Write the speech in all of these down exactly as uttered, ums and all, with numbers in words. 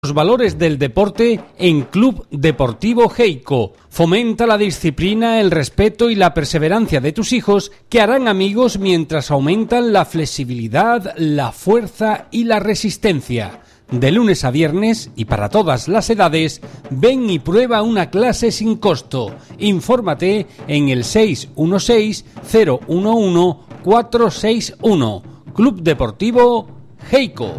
Los valores del deporte en Club Deportivo Geico. Fomenta la disciplina, el respeto y la perseverancia de tus hijos, que harán amigos mientras aumentan la flexibilidad, la fuerza y la resistencia. De lunes a viernes y para todas las edades, ven y prueba una clase sin costo. Infórmate en el seis uno seis, cero uno uno, cuatro seis uno. Club Deportivo Geico.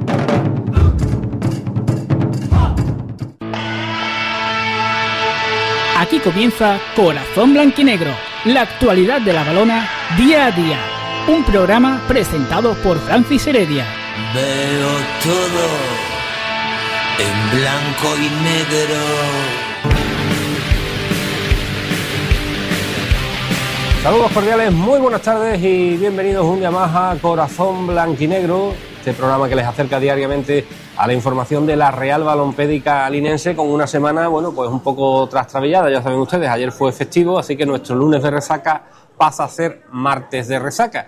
Aquí comienza Corazón Blanquinegro, la actualidad de la balona día a día. Un programa presentado por Francis Heredia. Veo todo en blanco y negro. Saludos cordiales, muy buenas tardes y bienvenidos un día más a Corazón Blanquinegro, este programa que les acerca diariamente a la información de la Real Balompédica Linense, con una semana, bueno, pues un poco trastrabillada, ya saben ustedes, ayer fue festivo, así que nuestro lunes de resaca pasa a ser martes de resaca.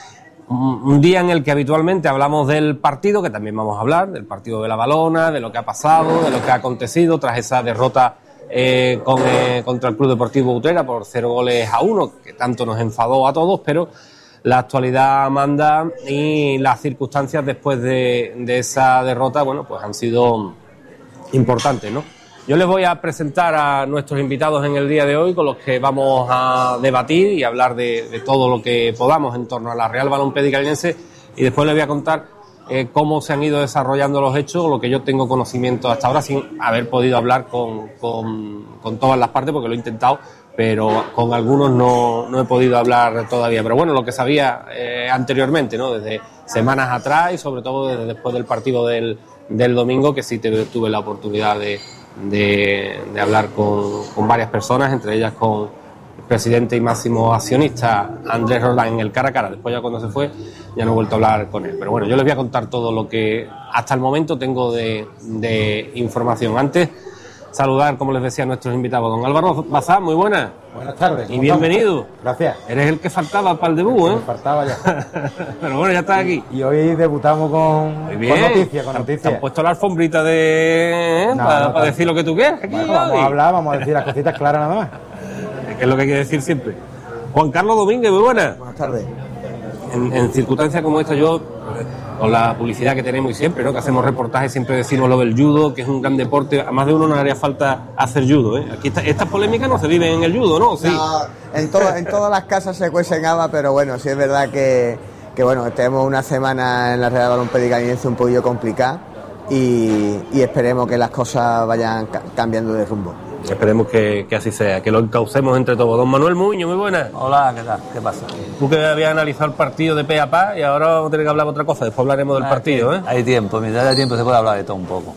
Un día en el que habitualmente hablamos del partido, que también vamos a hablar, del partido de la Balona, de lo que ha pasado, de lo que ha acontecido tras esa derrota eh, con, eh, contra el Club Deportivo Utrera por cero goles a uno, que tanto nos enfadó a todos, pero la actualidad manda y las circunstancias después de, de esa derrota, bueno, pues han sido importantes, ¿no? Yo les voy a presentar a nuestros invitados en el día de hoy, con los que vamos a debatir y hablar de, de todo lo que podamos en torno a la Real Balompédica Linense, y después les voy a contar eh, cómo se han ido desarrollando los hechos, lo que yo tengo conocimiento hasta ahora, sin haber podido hablar con, con, con todas las partes, porque lo he intentado, pero con algunos no, no he podido hablar todavía. Pero bueno, lo que sabía eh, anteriormente, ¿no? Desde semanas atrás y sobre todo desde después del partido del, del domingo, que sí te, tuve la oportunidad de, de, de hablar con, con varias personas, entre ellas con el presidente y máximo accionista Andrés Roldán en el cara a cara. Después, ya cuando se fue, ya no he vuelto a hablar con él. Pero bueno, yo les voy a contar todo lo que hasta el momento tengo de, de información. Antes, saludar, como les decía, a nuestros invitados. Don Álvaro Bazán, muy buenas. Buenas tardes. Y bienvenido. Gracias. Eres el que faltaba para el debut, ¿eh? Me faltaba ya. Pero bueno, ya estás aquí. Y hoy debutamos con, Muy bien. con noticias, con noticias. ¿Te has puesto la alfombrita de... ¿eh? No, para, no, para decir lo que tú quieras? Aquí, bueno, vamos a hablar, vamos a decir las cositas claras nada más. Que es lo que hay que decir siempre. Juan Carlos Domínguez, muy buenas. Buenas tardes. En, en circunstancias como esta, yo, con la publicidad que tenemos y siempre, ¿no? Que hacemos reportajes, siempre decimos lo del judo, que es un gran deporte. A más de uno no haría falta hacer judo, ¿eh? Aquí esta, estas polémicas no se viven en el judo, ¿no? ¿Sí? No, en, todo, en todas las casas se cuecen habas, pero bueno, sí es verdad que, que bueno, tenemos una semana en la Real Balompédica Linense un poquillo complicada y, y esperemos que las cosas vayan ca- cambiando de rumbo. Esperemos que, que así sea, que lo encaucemos entre todos. Don Manuel Muñoz, muy buenas. Hola, ¿qué tal? ¿Qué pasa? Tú que habías analizado el partido de pe a pa y ahora vamos a tener que hablar de otra cosa, después hablaremos del Ah, partido, sí. ¿eh? Hay tiempo, mientras haya tiempo se puede hablar de todo un poco.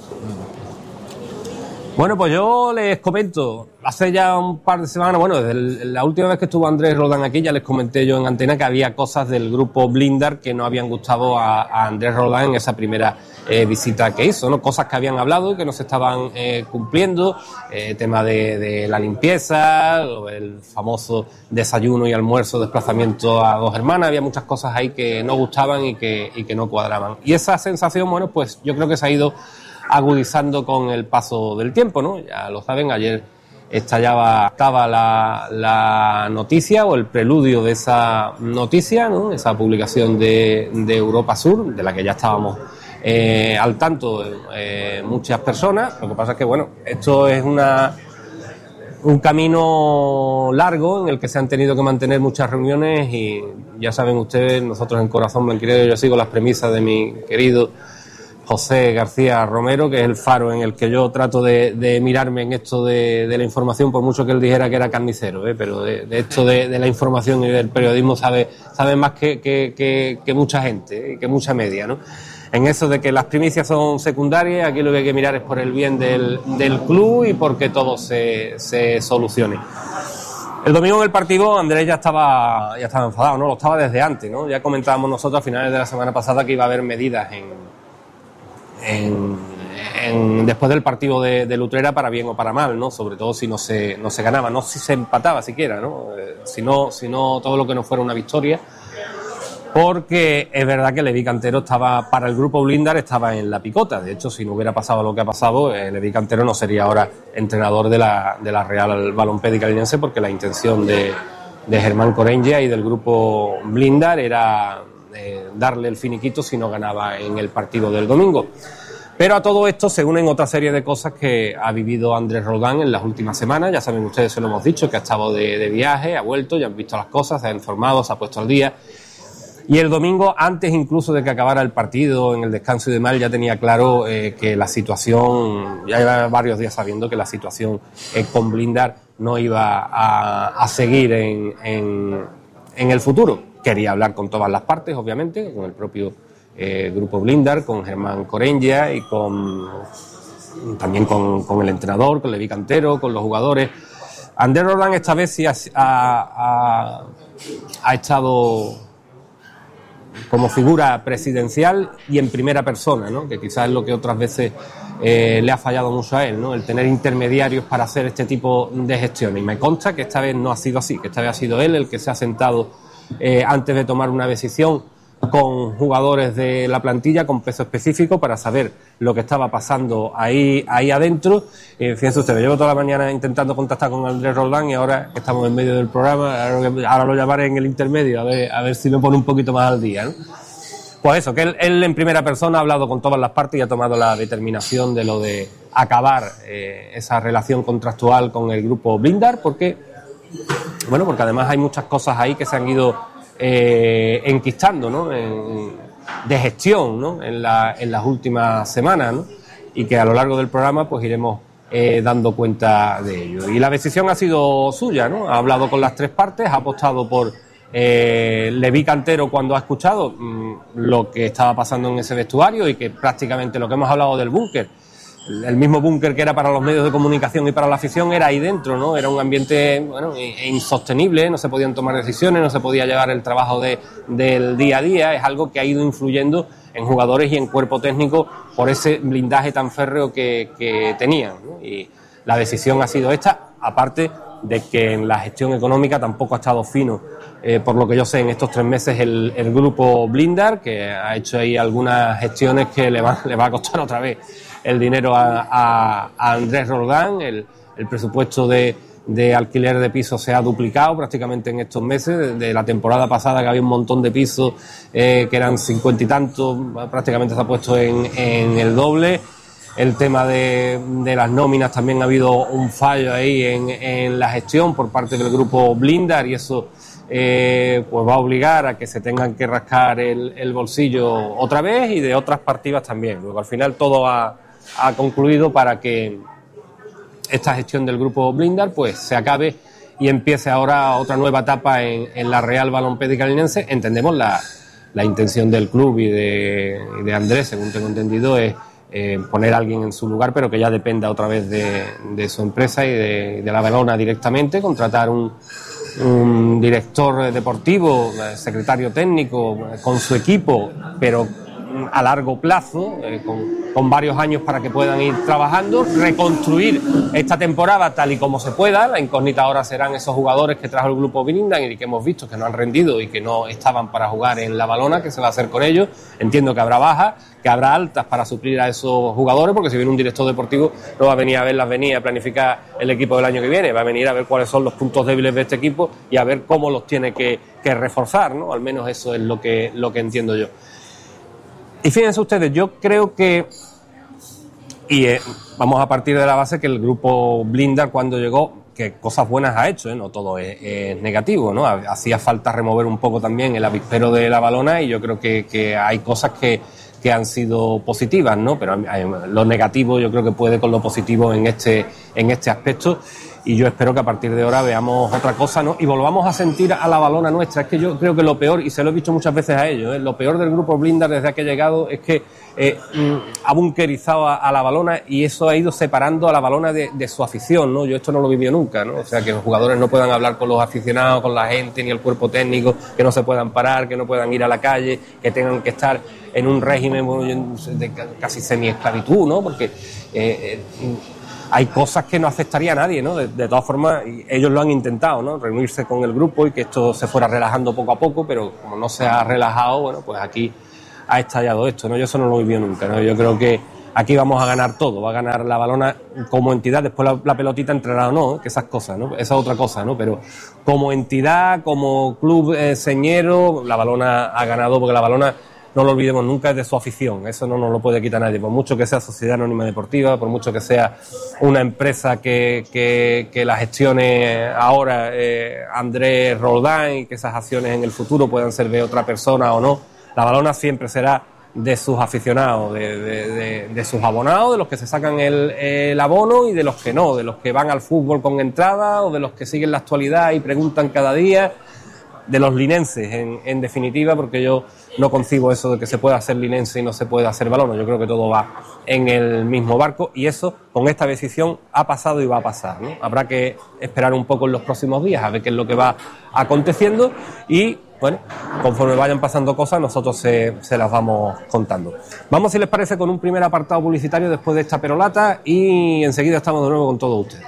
Bueno, pues yo les comento, hace ya un par de semanas, bueno, desde el, la última vez que estuvo Andrés Roldán aquí, ya les comenté yo en antena que había cosas del grupo Blindar que no habían gustado a, a Andrés Roldán en esa primera eh, visita que hizo, ¿no? Cosas que habían hablado y que no se estaban eh, cumpliendo, eh, tema de, de la limpieza, el famoso desayuno y almuerzo, desplazamiento a dos hermanas, había muchas cosas ahí que no gustaban y que, y que no cuadraban. Y esa sensación, bueno, pues yo creo que se ha ido agudizando con el paso del tiempo, ¿no? Ya lo saben, ayer estallaba, estaba la, la noticia o el preludio de esa noticia, ¿no? Esa publicación de, de Europa Sur, de la que ya estábamos eh, al tanto eh, muchas personas. Lo que pasa es que, bueno, esto es una un camino largo en el que se han tenido que mantener muchas reuniones y ya saben ustedes, nosotros en Corazón Blanquinegro, yo sigo las premisas de mi querido José García Romero, que es el faro en el que yo trato de, de mirarme en esto de, de la información, por mucho que él dijera que era carnicero, ¿eh? Pero de, de esto de, de la información y del periodismo sabe, sabe más que, que, que, que mucha gente, ¿eh? Que mucha media, ¿no? En eso de que las primicias son secundarias, aquí lo que hay que mirar es por el bien del, del club y porque todo se, se solucione. El domingo en el partido Andrés ya estaba, ya estaba enfadado, ¿no? Lo estaba desde antes, ¿no? Ya comentábamos nosotros a finales de la semana pasada que iba a haber medidas en En, en, después del partido de, de Utrera, para bien o para mal, ¿no? Sobre todo si no se, no se ganaba, no si se empataba siquiera, ¿no? Eh, si no, si no todo lo que no fuera una victoria, porque es verdad que Levi Cantero estaba, para el grupo Blindar, estaba en la picota. De hecho, si no hubiera pasado lo que ha pasado, eh, Levi Cantero no sería ahora entrenador de la, de la Real Balompédica Linense, porque la intención de, de Germán Corengia y del grupo Blindar era eh, darle el finiquito si no ganaba en el partido del domingo. Pero a todo esto se unen otra serie de cosas que ha vivido Andrés Roldán en las últimas semanas. Ya saben ustedes, se lo hemos dicho, que ha estado de, de viaje, ha vuelto, ya han visto las cosas, se ha informado, se ha puesto al día. Y el domingo, antes incluso de que acabara el partido, en el descanso y demás, ya tenía claro eh, que la situación, ya lleva varios días sabiendo que la situación eh, con Blindar no iba a, a seguir en, en, en el futuro. Quería hablar con todas las partes, obviamente, con el propio eh, grupo Blindar, con Germán Corengia y con también con, con el entrenador, con Levi Cantero, con los jugadores. Andrés Roldán esta vez sí ha, ha, ha estado como figura presidencial y en primera persona, ¿no? Que quizás es lo que otras veces eh, le ha fallado mucho a él, ¿no? El tener intermediarios para hacer este tipo de gestiones. Y me consta que esta vez no ha sido así, que esta vez ha sido él el que se ha sentado eh, antes de tomar una decisión con jugadores de la plantilla con peso específico para saber lo que estaba pasando ahí ahí adentro. Eh, fíjense ustedes, llevo toda la mañana intentando contactar con Andrés Roldán y ahora que estamos en medio del programa, ahora, ahora lo llamaré en el intermedio a ver, a ver si me pone un poquito más al día, ¿no? Pues eso, que él, él en primera persona ha hablado con todas las partes y ha tomado la determinación de lo de acabar eh, esa relación contractual con el grupo Blindar, porque bueno, porque además hay muchas cosas ahí que se han ido Eh, enquistando, ¿no? En, de gestión, ¿no? En, la, en las últimas semanas, ¿no? Y que a lo largo del programa pues iremos eh, dando cuenta de ello. Y la decisión ha sido suya, ¿no? Ha hablado con las tres partes, ha apostado por eh, Levi Cantero cuando ha escuchado mmm, lo que estaba pasando en ese vestuario y que prácticamente lo que hemos hablado del búnker, el mismo búnker que era para los medios de comunicación y para la afición, era ahí dentro, ¿no? Era un ambiente, bueno, insostenible, no se podían tomar decisiones, no se podía llevar el trabajo de, del día a día. Es algo que ha ido influyendo en jugadores y en cuerpo técnico por ese blindaje tan férreo que, que tenían, ¿no? Y la decisión ha sido esta, aparte de que en la gestión económica tampoco ha estado fino, eh, por lo que yo sé, en estos tres meses el, el grupo Blindar, que ha hecho ahí algunas gestiones que le va, le va a costar otra vez el dinero a, a, a Andrés Roldán. El, el presupuesto de, de alquiler de pisos se ha duplicado prácticamente en estos meses. De, de la temporada pasada, que había un montón de pisos eh, que eran cincuenta y tantos, prácticamente se ha puesto en, en el doble. El tema de, de las nóminas, también ha habido un fallo ahí en, en la gestión por parte del grupo Blindar, y eso eh, pues va a obligar a que se tengan que rascar el, el bolsillo otra vez, y de otras partidas también. Luego al final todo ha ha concluido para que esta gestión del grupo Blindar pues se acabe y empiece ahora otra nueva etapa en, en la Real Balompédica Linense. Entendemos la, la intención del club y de, y de Andrés, según tengo entendido, es eh, poner a alguien en su lugar, pero que ya dependa otra vez de, de su empresa y de, de la Balona directamente, contratar un, un director deportivo, secretario técnico con su equipo, pero a largo plazo, eh, con, con varios años para que puedan ir trabajando, reconstruir esta temporada tal y como se pueda. La incógnita ahora serán esos jugadores que trajo el grupo Blindar y que hemos visto que no han rendido y que no estaban para jugar en la Balona. ¿Qué se va a hacer con ellos? Entiendo que habrá bajas, que habrá altas para suplir a esos jugadores, porque si viene un director deportivo no va a venir a verlas venir a planificar el equipo del año que viene, va a venir a ver cuáles son los puntos débiles de este equipo y a ver cómo los tiene que, que reforzar, ¿no? Al menos eso es lo que, lo que entiendo yo. Y fíjense ustedes, yo creo que, y eh, vamos a partir de la base que el grupo Blindar, cuando llegó, que cosas buenas ha hecho, ¿eh? No todo es, es negativo, ¿no? Hacía falta remover un poco también el avispero de la Balona, y yo creo que, que hay cosas que, que han sido positivas, ¿no? Pero hay, lo negativo yo creo que puede con lo positivo en este, en este aspecto. Y yo espero que a partir de ahora veamos otra cosa, ¿no? Y volvamos a sentir a la Balona nuestra. Es que yo creo que lo peor, y se lo he dicho muchas veces a ellos, ¿eh? Lo peor del grupo Blindar desde que ha llegado es que eh, ha bunkerizado a, a la Balona, y eso ha ido separando a la Balona de, de su afición, ¿no? Yo esto no lo viví nunca, ¿no? O sea, que los jugadores no puedan hablar con los aficionados, con la gente, ni el cuerpo técnico, que no se puedan parar, que no puedan ir a la calle, que tengan que estar en un régimen de casi semi-esclavitud, ¿no? Porque eh, eh, hay cosas que no aceptaría nadie, ¿no? De, de todas formas, ellos lo han intentado, ¿no? Reunirse con el grupo y que esto se fuera relajando poco a poco, pero como no se ha relajado, bueno, pues aquí ha estallado esto, ¿no? Yo eso no lo he vivido nunca, ¿no? Yo creo que aquí vamos a ganar todo, va a ganar la Valona como entidad, después la, la pelotita entrará o no, que esas cosas, ¿no? Esa es otra cosa, ¿no? Pero como entidad, como club eh, señero, la Valona ha ganado, porque la Valona, no lo olvidemos nunca, es de su afición, eso no nos lo puede quitar nadie, por mucho que sea Sociedad Anónima Deportiva, por mucho que sea una empresa que, que, que la gestione ahora eh, Andrés Roldán y que esas acciones en el futuro puedan ser de otra persona o no, la Valona siempre será de sus aficionados, de, de, de, de sus abonados, de los que se sacan el, el abono y de los que no, de los que van al fútbol con entrada o de los que siguen la actualidad y preguntan cada día, de los linenses en, en definitiva, porque yo no concibo eso de que se pueda hacer linense y no se pueda hacer Valona. Yo creo que todo va en el mismo barco y eso con esta decisión ha pasado y va a pasar, ¿no? Habrá que esperar un poco en los próximos días a ver qué es lo que va aconteciendo y bueno, conforme vayan pasando cosas nosotros se, se las vamos contando. Vamos, si les parece, con un primer apartado publicitario después de esta perolata y enseguida estamos de nuevo con todos ustedes.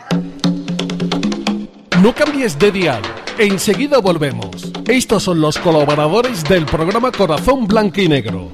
No cambies de dial, enseguida volvemos. Estos son los colaboradores del programa Corazón Blanquinegro.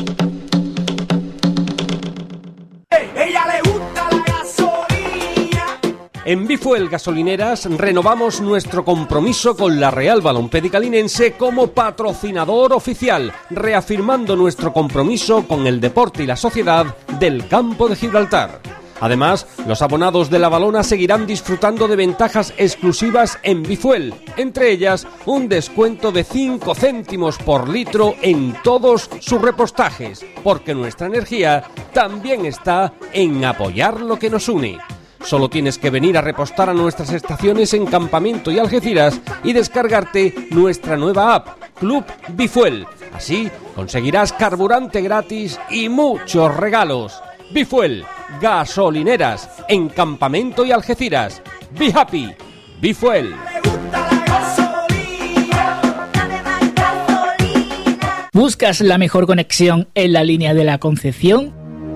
En Bifuel Gasolineras renovamos nuestro compromiso con la Real Balompédica Linense como patrocinador oficial, reafirmando nuestro compromiso con el deporte y la sociedad del Campo de Gibraltar. Además, los abonados de la Valona seguirán disfrutando de ventajas exclusivas en Bifuel, entre ellas un descuento de cinco céntimos por litro en todos sus repostajes, porque nuestra energía también está en apoyar lo que nos une. Solo tienes que venir a repostar a nuestras estaciones en Campamento y Algeciras y descargarte nuestra nueva app, Club Bifuel. Así conseguirás carburante gratis y muchos regalos. Bifuel, gasolineras, en Campamento y Algeciras. Be happy, Bifuel. ¿Buscas la mejor conexión en la línea de la Concepción?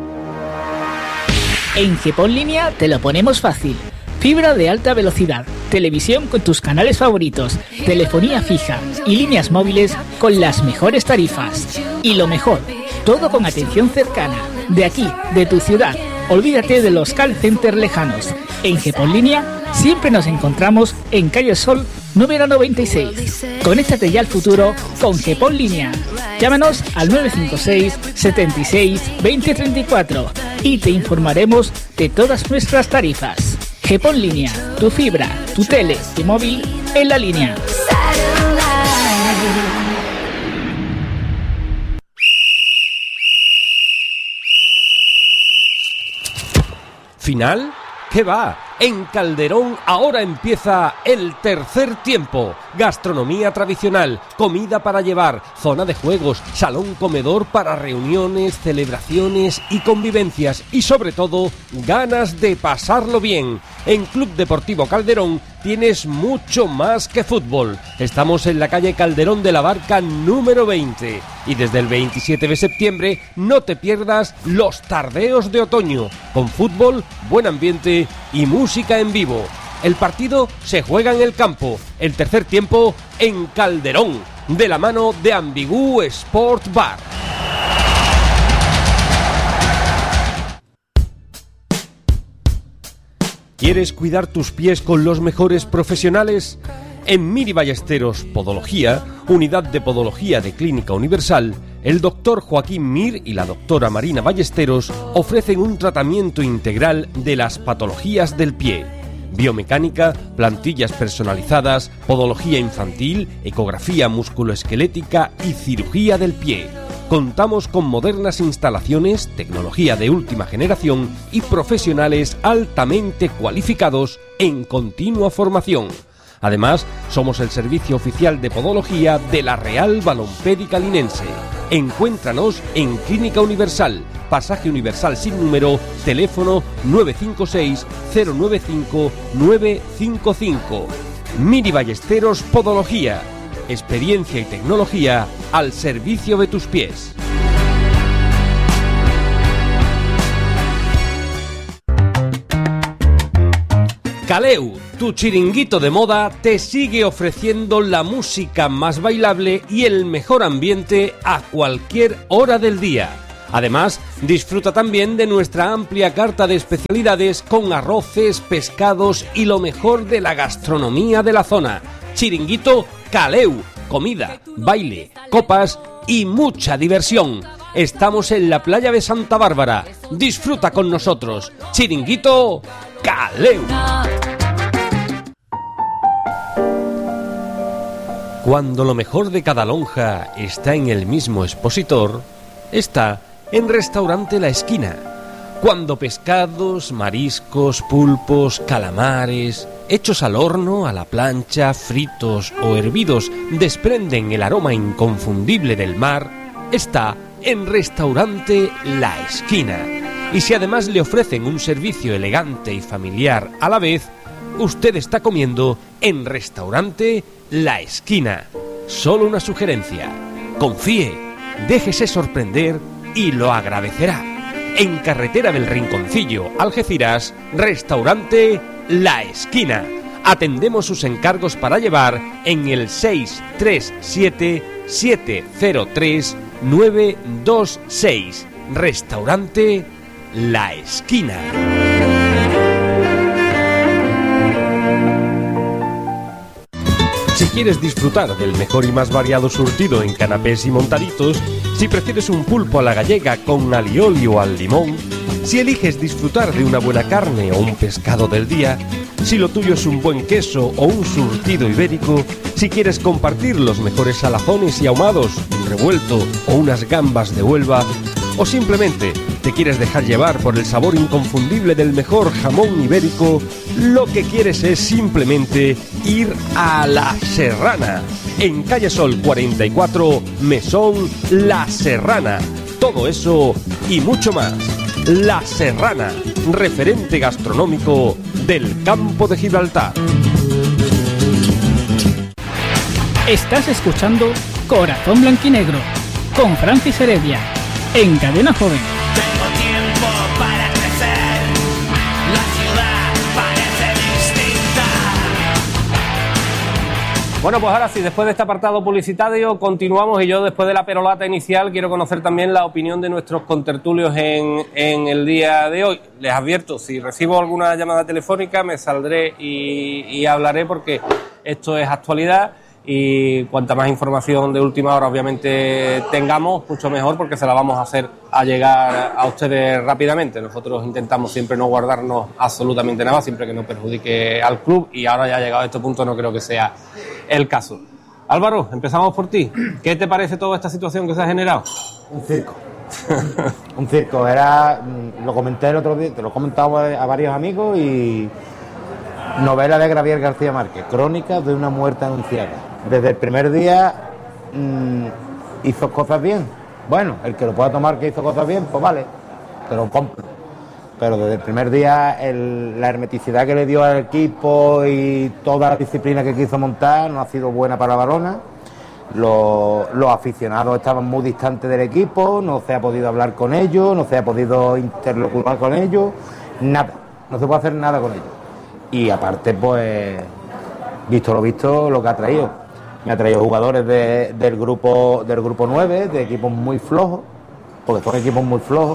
En Gepón Línea te lo ponemos fácil. Fibra de alta velocidad, televisión con tus canales favoritos, telefonía fija y líneas móviles con las mejores tarifas. Y lo mejor, todo con atención cercana, de aquí, de tu ciudad. Olvídate de los call centers lejanos. En Gepón Línea siempre nos encontramos en Calle Sol número noventa y seis. Conéctate ya al futuro con Gepón Línea. Llámanos al nueve cinco seis, setenta y seis, veinte treinta y cuatro y te informaremos de todas nuestras tarifas. Gepón Línea, tu fibra, tu tele, tu móvil en la línea. ¿Final? ¿Qué va? En Calderón ahora empieza el tercer tiempo. Gastronomía tradicional, comida para llevar, zona de juegos, salón comedor para reuniones, celebraciones y convivencias y sobre todo ganas de pasarlo bien. En Club Deportivo Calderón tienes mucho más que fútbol. Estamos en la calle Calderón de la Barca número veinte y desde el veintisiete de septiembre no te pierdas los tardeos de otoño con fútbol, buen ambiente y música en vivo. El partido se juega en el campo, el tercer tiempo en Calderón, de la mano de Ambigú Sport Bar. ¿Quieres cuidar tus pies con los mejores profesionales? En Miri Ballesteros Podología, unidad de podología de Clínica Universal, el doctor Joaquín Mir y la doctora Marina Ballesteros ofrecen un tratamiento integral de las patologías del pie. Biomecánica, plantillas personalizadas, podología infantil, ecografía musculoesquelética y cirugía del pie. Contamos con modernas instalaciones, tecnología de última generación y profesionales altamente cualificados en continua formación. Además, somos el servicio oficial de podología de la Real Balompédica Linense. Encuéntranos en Clínica Universal, Pasaje Universal sin número, teléfono nueve cinco seis, cero nueve cinco, nueve cinco cinco. Miri Ballesteros Podología. Experiencia y tecnología al servicio de tus pies. Caleu, tu chiringuito de moda, te sigue ofreciendo la música más bailable y el mejor ambiente a cualquier hora del día. Además, disfruta también de nuestra amplia carta de especialidades con arroces, pescados y lo mejor de la gastronomía de la zona. Chiringuito Caleu, comida, baile, copas y mucha diversión. Estamos en la playa de Santa Bárbara. Disfruta con nosotros. Chiringuito Caleu. Cuando lo mejor de cada lonja está en el mismo expositor, está en Restaurante La Esquina. Cuando pescados, mariscos, pulpos, calamares, hechos al horno, a la plancha, fritos o hervidos, desprenden el aroma inconfundible del mar, está en Restaurante La Esquina. Y si además le ofrecen un servicio elegante y familiar a la vez, usted está comiendo en Restaurante La Esquina. Solo una sugerencia: confíe, déjese sorprender y lo agradecerá. En Carretera del Rinconcillo, Algeciras, Restaurante La Esquina. Atendemos sus encargos para llevar en el seis tres siete siete cero tres nueve dos seis. Restaurante La Esquina. Si quieres disfrutar del mejor y más variado surtido en canapés y montaditos, si prefieres un pulpo a la gallega con alioli o al limón, si eliges disfrutar de una buena carne o un pescado del día, si lo tuyo es un buen queso o un surtido ibérico, si quieres compartir los mejores salazones y ahumados, un revuelto o unas gambas de Huelva, o simplemente te quieres dejar llevar por el sabor inconfundible del mejor jamón ibérico, lo que quieres es simplemente ir a La Serrana. En Calle Sol cuarenta y cuatro, Mesón La Serrana. Todo eso y mucho más. La Serrana, referente gastronómico del Campo de Gibraltar. Estás escuchando Corazón Blanquinegro con Francis Heredia en Cadena Joven. Tengo tiempo para crecer, la ciudad parece distinta. Bueno, pues ahora sí, después de este apartado publicitario continuamos y yo después de la perolata inicial quiero conocer también la opinión de nuestros contertulios en, en el día de hoy. Les advierto, si recibo alguna llamada telefónica me saldré y, y hablaré porque esto es actualidad. Y cuanta más información de última hora obviamente tengamos, mucho mejor, porque se la vamos a hacer a llegar a ustedes rápidamente. Nosotros intentamos siempre no guardarnos absolutamente nada, siempre que no perjudique al club, y ahora ya llegado a este punto no creo que sea el caso. Álvaro, empezamos por ti. ¿Qué te parece toda esta situación que se ha generado? Un circo. Un circo. Era, lo comenté el otro día, te lo he comentado a varios amigos, y novela de Gabriel García Márquez, Crónicas de una muerte anunciada. Desde el primer día mmm, hizo cosas bien. Bueno, el que lo pueda tomar que hizo cosas bien, pues vale, te lo compro. Pero desde el primer día el, la hermeticidad que le dio al equipo y toda la disciplina que quiso montar no ha sido buena para la Balona. Los, los aficionados estaban muy distantes del equipo, no se ha podido hablar con ellos, no se ha podido interlocutar con ellos, nada, no se puede hacer nada con ellos. Y aparte, pues, visto lo visto, lo que ha traído. Me ha traído jugadores de, del grupo del grupo nueve, de equipos muy flojos, porque son equipos muy flojos,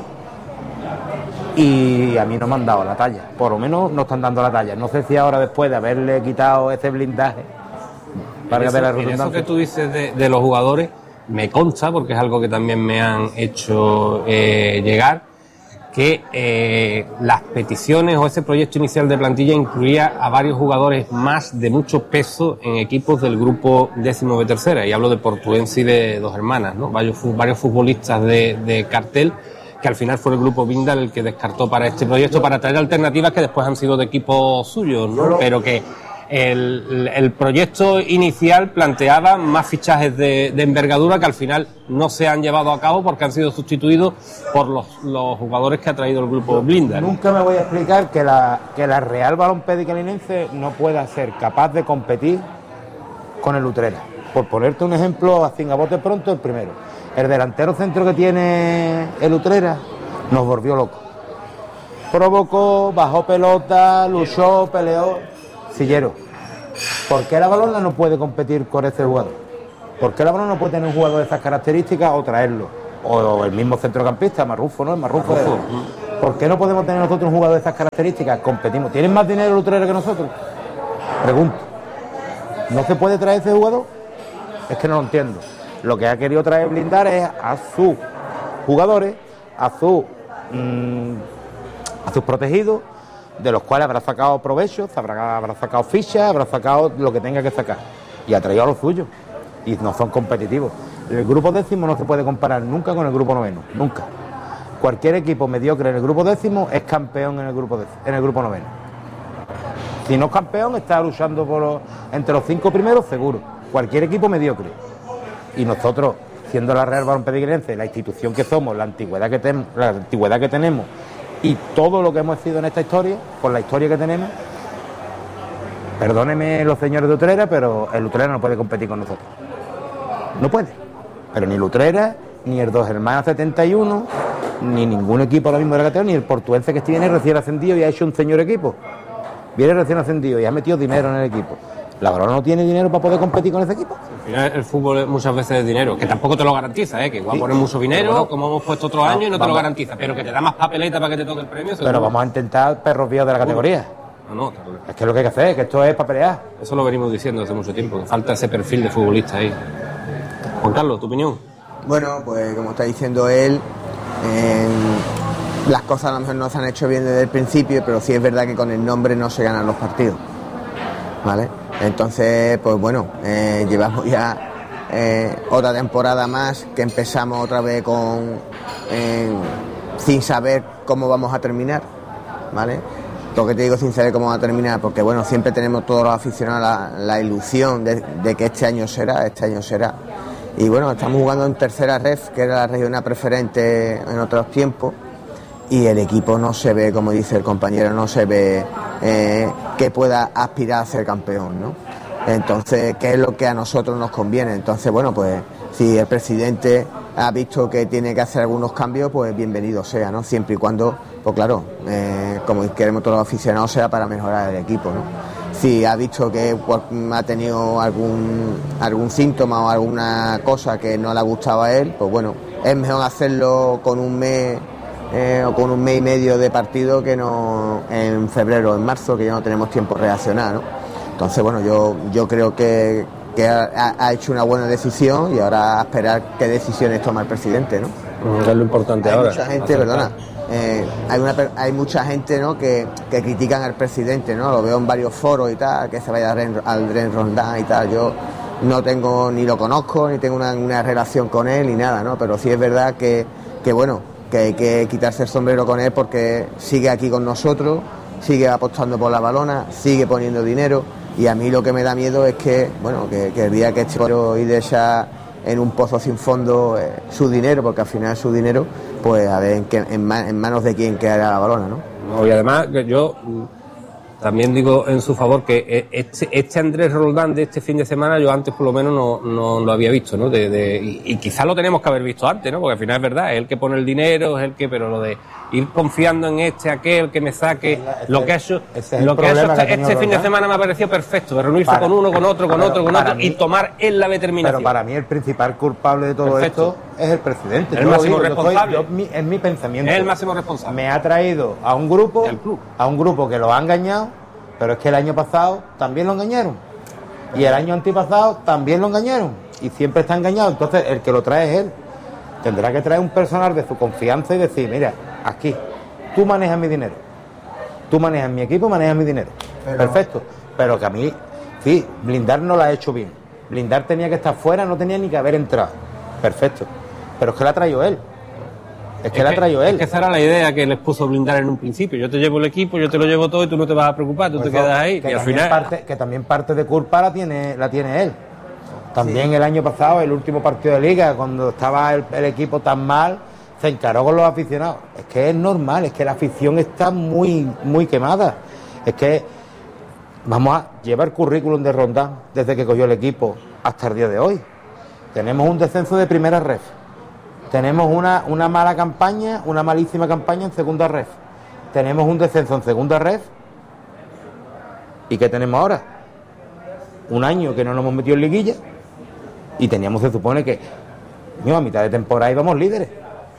y a mí no me han dado la talla, por lo menos no están dando la talla. No sé si ahora, después de haberle quitado ese blindaje, para eso, ver la en redundancia. eso que tú dices de, de los jugadores, me consta, porque es algo que también me han hecho eh, llegar, que eh, las peticiones o ese proyecto inicial de plantilla incluía a varios jugadores más de mucho peso en equipos del grupo décimo de tercera, y hablo de Portuense y de Dos Hermanas, ¿no? Varios, varios futbolistas de, de cartel, que al final fue el grupo Bindal el que descartó para este proyecto, para traer alternativas que después han sido de equipos suyos, ¿no? Pero que el, el proyecto inicial planteaba más fichajes de, de envergadura que al final no se han llevado a cabo porque han sido sustituidos por los, los jugadores que ha traído el grupo Blinda. Nunca me voy a explicar que la, que la Real Balompédica Linense no pueda ser capaz de competir con el Utrera. Por ponerte un ejemplo, así a bote pronto, el primero. El delantero centro que tiene el Utrera nos volvió locos. provocó, bajó pelota, luchó, peleó. Sillero, ¿por qué la Balona no puede competir con este jugador? ¿Por qué la Balona no puede tener un jugador de esas características o traerlo? O, o el mismo centrocampista, Marrufo, ¿no? El Marrufo. Marrufo. De... ¿Por qué no podemos tener nosotros un jugador de esas características? Competimos. ¿Tienen más dinero el Utrera que nosotros? Pregunto. ¿No se puede traer ese jugador? Es que no lo entiendo. Lo que ha querido traer Blindar es a sus jugadores, a, su, mmm, a sus protegidos, de los cuales habrá sacado provecho, habrá, habrá sacado fichas, habrá sacado lo que tenga que sacar. Y ha traído a los suyos. Y no son competitivos. El grupo décimo no se puede comparar nunca con el grupo noveno. Nunca. Cualquier equipo mediocre en el grupo décimo es campeón en el grupo, décimo, en el grupo noveno. Si no es campeón, está luchando por los, entre los cinco primeros, seguro. Cualquier equipo mediocre. Y nosotros, siendo la Real Balonmediquerense, la institución que somos, la antigüedad que, ten, la antigüedad que tenemos y todo lo que hemos sido en esta historia, por la historia que tenemos, perdónenme los señores de Utrera, pero el Utrera no puede competir con nosotros. No puede. Pero ni el Utrera, ni el Dos Hermanas setenta y uno, ni ningún equipo ahora mismo de la categoría, ni el portuense que viene recién ascendido y ha hecho un señor equipo. Viene recién ascendido y ha metido dinero en el equipo. La Balona no tiene dinero para poder competir con ese equipo. Al final el fútbol muchas veces es dinero, que tampoco te lo garantiza, ¿eh? Que igual sí, pones mucho dinero, bueno, como hemos puesto otros no, años, y no vamos, te lo garantiza, pero que te da más papeleta para que te toque el premio. Pero vamos a intentar perros vías de la categoría. No, no, claro. Es que es lo que hay que hacer, que esto es para pelear. Eso lo venimos diciendo hace mucho tiempo, que falta ese perfil de futbolista ahí. Juan Carlos, ¿tu opinión? Bueno, pues como está diciendo él, eh, las cosas a lo mejor no se han hecho bien desde el principio, pero sí es verdad que con el nombre no se ganan los partidos, ¿vale? Entonces, pues bueno, eh, llevamos ya eh, otra temporada más que empezamos otra vez con eh, sin saber cómo vamos a terminar, ¿vale? Lo que te digo sin saber cómo va a terminar, porque bueno, siempre tenemos todos los aficionados la, la ilusión de, de que este año será, este año será. Y bueno, estamos jugando en tercera ref, que era la regional preferente en otros tiempos, y el equipo no se ve, como dice el compañero, no se ve eh, que pueda aspirar a ser campeón, ¿no? Entonces, ¿qué es lo que a nosotros nos conviene? Entonces, bueno, pues si el presidente ha visto que tiene que hacer algunos cambios, pues bienvenido sea, ¿no? Siempre y cuando, pues claro, eh, como queremos todos los aficionados, sea para mejorar el equipo, ¿no? Si ha visto que ha tenido algún algún síntoma o alguna cosa que no le ha gustado a él, pues bueno, es mejor hacerlo con un mes eh, o con un mes y medio de partido que no en febrero o en marzo, que ya no tenemos tiempo de reaccionar, ¿no? Entonces, bueno, yo yo creo que, que ha, ha hecho una buena decisión y ahora a esperar qué decisiones toma el presidente, ¿no? Es lo importante hay ahora. Mucha gente, perdona, eh, hay una hay mucha gente, ¿no?, que, que critican al presidente, ¿no? Lo veo en varios foros y tal, que se vaya al Dren Rondán y tal. Yo no tengo, ni lo conozco, ni tengo una, una relación con él, ni nada, ¿no? Pero sí es verdad que, que bueno, que hay que quitarse el sombrero con él porque sigue aquí con nosotros, sigue apostando por la Balona, sigue poniendo dinero, y a mí lo que me da miedo es que, bueno, que, que el día que este y deja en un pozo sin fondo eh, su dinero, porque al final es su dinero, pues a ver en, qué, en, man, en manos de quién quedará la Balona, ¿no? No, y además que yo también digo en su favor que este, este Andrés Roldán de este fin de semana yo antes por lo menos no, no lo había visto, ¿no? De, de, y, y quizás lo tenemos que haber visto antes, ¿no? Porque al final es verdad, es el que pone el dinero, es el que, pero lo de ir confiando en este, aquel, que me saque, ese, lo que ha hecho, lo que ha hecho este, este fin de semana me ha parecido perfecto, de reunirse para, con uno, con otro, con pero, otro, con otro, mí, y tomar él la determinación. Pero para mí el principal culpable de todo perfecto. Esto es el presidente. El yo máximo digo, responsable. Yo estoy, yo, es mi pensamiento. Es el máximo responsable. Me ha traído a un grupo, el club. a un grupo que lo ha engañado, pero es que el año pasado también lo engañaron. Y el año antepasado también lo engañaron. Y siempre está engañado. Entonces, el que lo trae es él. Tendrá que traer un personal de su confianza y decir, mira, aquí, tú manejas mi dinero. Tú manejas mi equipo, manejas mi dinero. Pero... Perfecto. Pero que a mí, sí, Blindar no lo ha hecho bien. Blindar tenía que estar fuera, no tenía ni que haber entrado. Perfecto. Pero es que la ha traído él. Es que es la que, traído él. Es que esa era la idea que les puso Blindar en un principio. Yo te llevo el equipo, yo te lo llevo todo y tú no te vas a preocupar, tú pues te no, quedas ahí. Que, y al también final... parte, que también parte de culpa la tiene, la tiene él. También sí. El año pasado, el último partido de Liga, cuando estaba el, el equipo tan mal, se encaró con los aficionados. Es que es normal, es que la afición está muy, muy quemada. Es que vamos a llevar el currículum de Rondán desde que cogió el equipo hasta el día de hoy. Tenemos un descenso de primera ref. Tenemos una, una mala campaña, una malísima campaña en segunda ref. tenemos un descenso en segunda red. ¿Y qué tenemos ahora? Un año que no nos hemos metido en liguilla y teníamos, se supone que mío, a mitad de temporada íbamos líderes.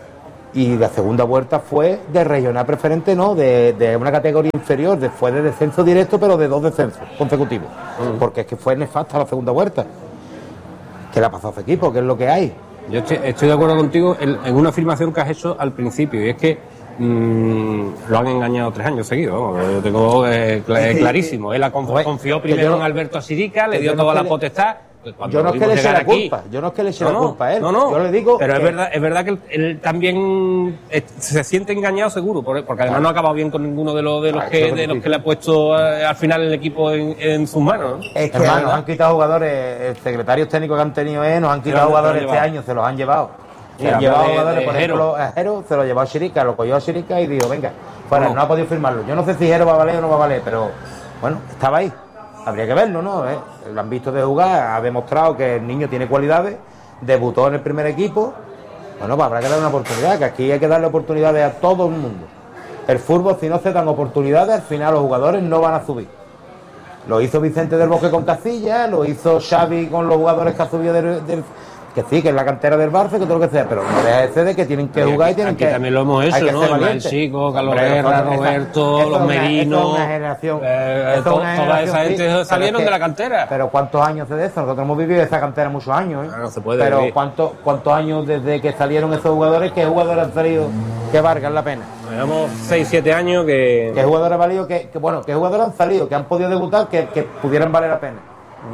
Y la segunda vuelta fue de regional preferente, no, de, de una categoría inferior, de, fue de descenso directo, pero de dos descensos consecutivos. Mm. Porque es que fue nefasta la segunda vuelta. ¿Qué le ha pasado a ese equipo? ¿Qué es lo que hay? Yo estoy, estoy de acuerdo contigo en, en una afirmación que has hecho al principio, y es que mmm, lo han engañado tres años seguidos. Yo tengo eh, cl- clarísimo. Él conf- confió primero yo, en Alberto Asirica, le dio toda la potestad. Yo no es que le eche la culpa, yo no es que le eche no, la culpa a él, no, no, yo le digo pero que... es verdad, es verdad que él, él también se siente engañado seguro, porque además no ha acabado bien con ninguno de los de los que de los que le ha puesto eh, al final el equipo en, en sus manos, ¿no? Es que nos han quitado jugadores, el secretarios técnicos que han tenido eh, nos han quitado jugadores este año, se los han llevado. Se sí, han llevado de, jugadores, de por ejemplo, a Jero se lo llevó a Shirika, lo cogió a Shirika y dijo, venga, fuera, no. no ha podido firmarlo. Yo no sé si Jero va a valer o no va a valer, pero bueno, estaba ahí. Habría que verlo, ¿no? ¿Eh? Lo han visto de jugar, ha demostrado que el niño tiene cualidades, debutó en el primer equipo. Bueno, pues habrá que darle una oportunidad, que aquí hay que darle oportunidades a todo el mundo. El fútbol, si no se dan oportunidades, al final los jugadores no van a subir. Lo hizo Vicente del Bosque con Castilla, lo hizo Xavi con los jugadores que ha subido del... del que sí, que es la cantera del Barça, que todo lo que sea, pero no deja de ser de que tienen que jugar y tienen aquí que... también lo hemos hecho, ¿no? El Chico, Carlos Guerra, Roberto, esa, los Merinos... Esto es una generación... Eh, to, toda generación, esa gente sí, salieron que, de la cantera. Pero ¿cuántos años de eso? Nosotros hemos vivido esa cantera muchos años, ¿eh? No, no se puede pero vivir. ¿cuántos, ¿cuántos años desde que salieron esos jugadores? ¿Qué jugadores han salido que valgan la pena? Llevamos seis siete años que... ¿Qué jugadores han valido? Que, que, bueno, ¿qué jugadores han salido? Que han podido debutar, que, que pudieran valer la pena.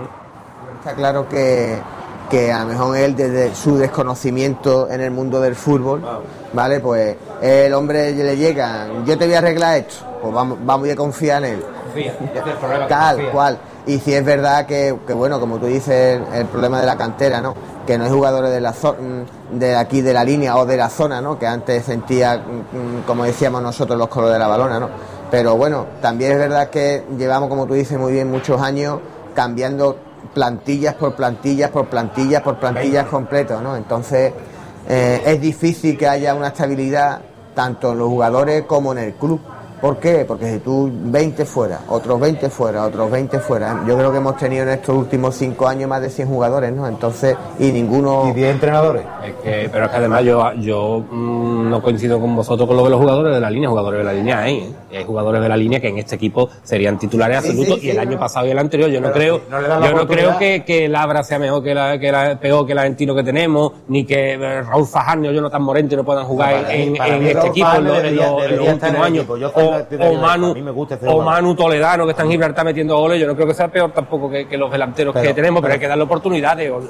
Está claro que... que a lo mejor él desde su desconocimiento en el mundo del fútbol, ¿vale? Pues el hombre le llega, yo te voy a arreglar esto, pues vamos, vamos a confiar en él. Confía, ese es el problema. Tal cual. Y si es verdad que, que, bueno, como tú dices, el, el problema de la cantera, ¿no? Que no hay jugadores de la zo- de aquí de la línea o de la zona, ¿no? Que antes sentía, como decíamos nosotros, los colores de la balona, ¿no? Pero bueno, también es verdad que llevamos, como tú dices muy bien, muchos años cambiando plantillas por plantillas por plantillas por plantillas completas, ¿no? Entonces eh, es difícil que haya una estabilidad tanto en los jugadores como en el club. ¿Por qué? Porque si tú veinte fuera, otros veinte fuera, otros veinte fuera, yo creo que hemos tenido en estos últimos cinco años más de cien jugadores, ¿no? Entonces, y ninguno... ¿Y diez entrenadores? Es que, pero es que además yo, yo mmm, no coincido con vosotros con lo de los jugadores de la línea, jugadores de la línea hay, ¿eh? Hay jugadores de la línea que en este equipo serían titulares sí, absolutos, sí, sí, y el no. año pasado y el anterior yo no pero creo, si no le dan la yo no oportunidad. creo que, que Labra sea mejor que la, que la peor que la Argentino que tenemos, ni que eh, Raúl Fajardo o Jonathan Morente no puedan jugar No, para en, mí- para en mí este Raúl equipo en, Fajardo los- en debería- los, en los debería estar en últimos el años, equipo. Yo soy o, de- de- o de- Manu, a mí me gusta ese o jugador. Manu Toledano que está en Gibraltar metiendo goles, yo no creo que sea peor tampoco que, que los delanteros Pero- que tenemos, pero, pero- hay que darle oportunidades o-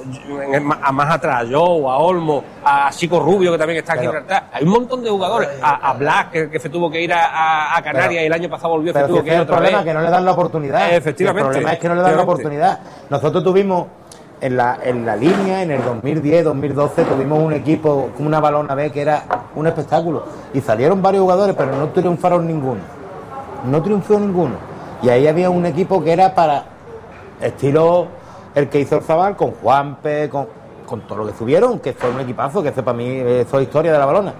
a más atrás, yo, a Olmo, a Chico Rubio que también está en Pero- Gibraltar, hay un montón de jugadores, a, a Blas que, que se tuvo que ir a, a, a Canarias Pero- y el año pasado volvió, se Pero tuvo si que ese ir es el otra problema, vez. que no le dan la oportunidad. Eh, efectivamente. El problema es que no le dan la Efectivamente. oportunidad. Nosotros tuvimos en la, en la línea, en el dos mil diez, dos mil doce, tuvimos un equipo, una balona B que era un espectáculo. Y salieron varios jugadores, pero no triunfaron ninguno. No triunfó ninguno. Y ahí había un equipo que era para estilo el que hizo el Zabal, con Juanpe, con, con todo lo que subieron, que fue un equipazo, que eso para mí eso es historia de la balona.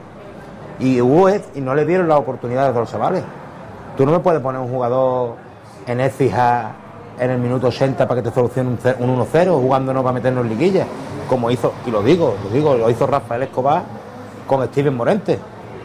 Y hubo es- y no le dieron las oportunidades a los chavales. Tú no me puedes poner un jugador en Écija en el minuto ochenta para que te solucione un, ce- un uno cero jugándonos para meternos en liguilla, como hizo, y lo digo, lo digo, lo hizo Rafael Escobar con Steven Morente.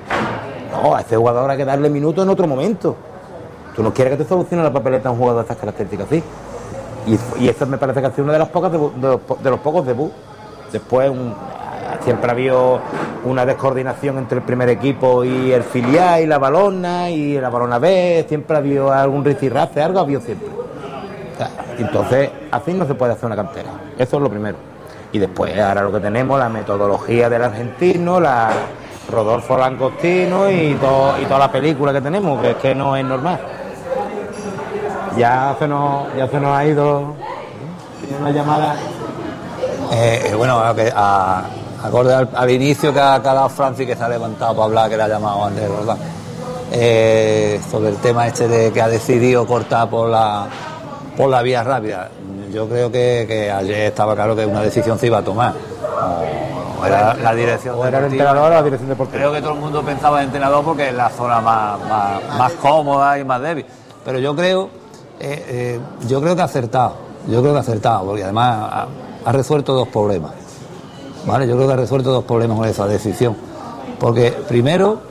No, a este jugador hay que darle minutos en otro momento. Tú no quieres que te solucione la papeleta a un jugador de estas características así. Y, y eso me parece que ha sido una de las pocas debu- de, los, po- de los pocos debuts. Después un, siempre ha habido una descoordinación entre el primer equipo y el filial y la balona y la balona B, siempre ha habido algún rifirrafe, algo ha habido siempre. O sea, entonces, así no se puede hacer una cantera. Eso es lo primero. Y después, ahora lo que tenemos, la metodología del argentino, la Rodolfo Langostino y, todo, y toda la película que tenemos, que es que no es normal. Ya se nos, ya se nos ha ido una llamada. Eh, eh, bueno, a, que- a- acorde al, al inicio que ha, que ha dado Francis, que se ha levantado para hablar, que le ha llamado Andrés Roldán, eh, sobre el tema este de que ha decidido cortar por la por la vía rápida. Yo creo que, que ayer estaba claro que una decisión se iba a tomar. O, o era la dirección o era el deportiva. entrenador o la dirección deportiva. Creo que todo el mundo pensaba en entrenador porque es la zona más, más, más cómoda y más débil. Pero yo creo, eh, eh, yo creo que ha acertado, yo creo que ha acertado, porque además ha, ha resuelto dos problemas. ¿Vale? Yo creo que ha resuelto dos problemas con esa decisión. Porque primero,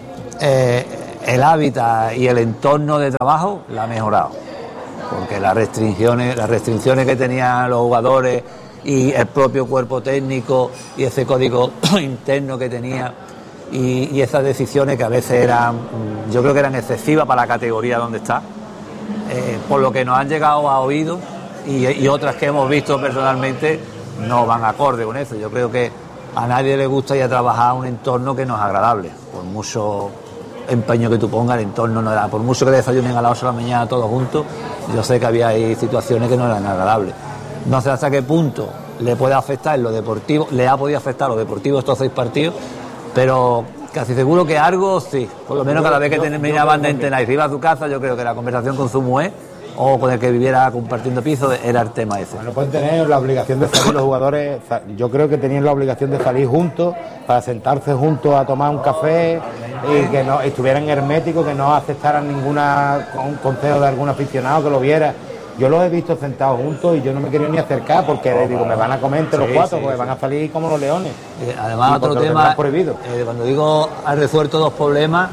eh, el hábitat y el entorno de trabajo la ha mejorado. Porque las restricciones, las restricciones que tenían los jugadores y el propio cuerpo técnico y ese código interno que tenía y, y esas decisiones que a veces eran, yo creo que eran excesivas para la categoría donde está, eh, por lo que nos han llegado a oídos y, y otras que hemos visto personalmente no van acorde con eso. Yo creo que a nadie le gusta ir a trabajar a un entorno que no es agradable, por mucho empeño que tú pongas, el entorno no era, por mucho que desayunen a las ocho de la mañana todos juntos, yo sé que había ahí situaciones que no eran agradables. No sé hasta qué punto le puede afectar en lo deportivo, le ha podido afectar a lo deportivo estos seis partidos, pero casi seguro que algo sí, por lo menos cada vez que terminaban de entrenar y se iba a su casa, yo creo que la conversación con su mujer o con el que viviera compartiendo piso era el tema ese. Bueno, pueden tener la obligación de salir los jugadores, yo creo que tenían la obligación de salir juntos, para sentarse juntos a tomar un café y que no estuvieran herméticos, que no aceptaran ninguna un consejo de algún aficionado que lo viera. Yo los he visto sentados juntos y yo no me quería ni acercar porque les digo, me van a comer entre los Sí, cuatro, sí, porque sí. van a salir como los leones. Eh, además, Y otro porque lo tema, tendrán prohibido. eh, cuando digo ha resuelto dos problemas,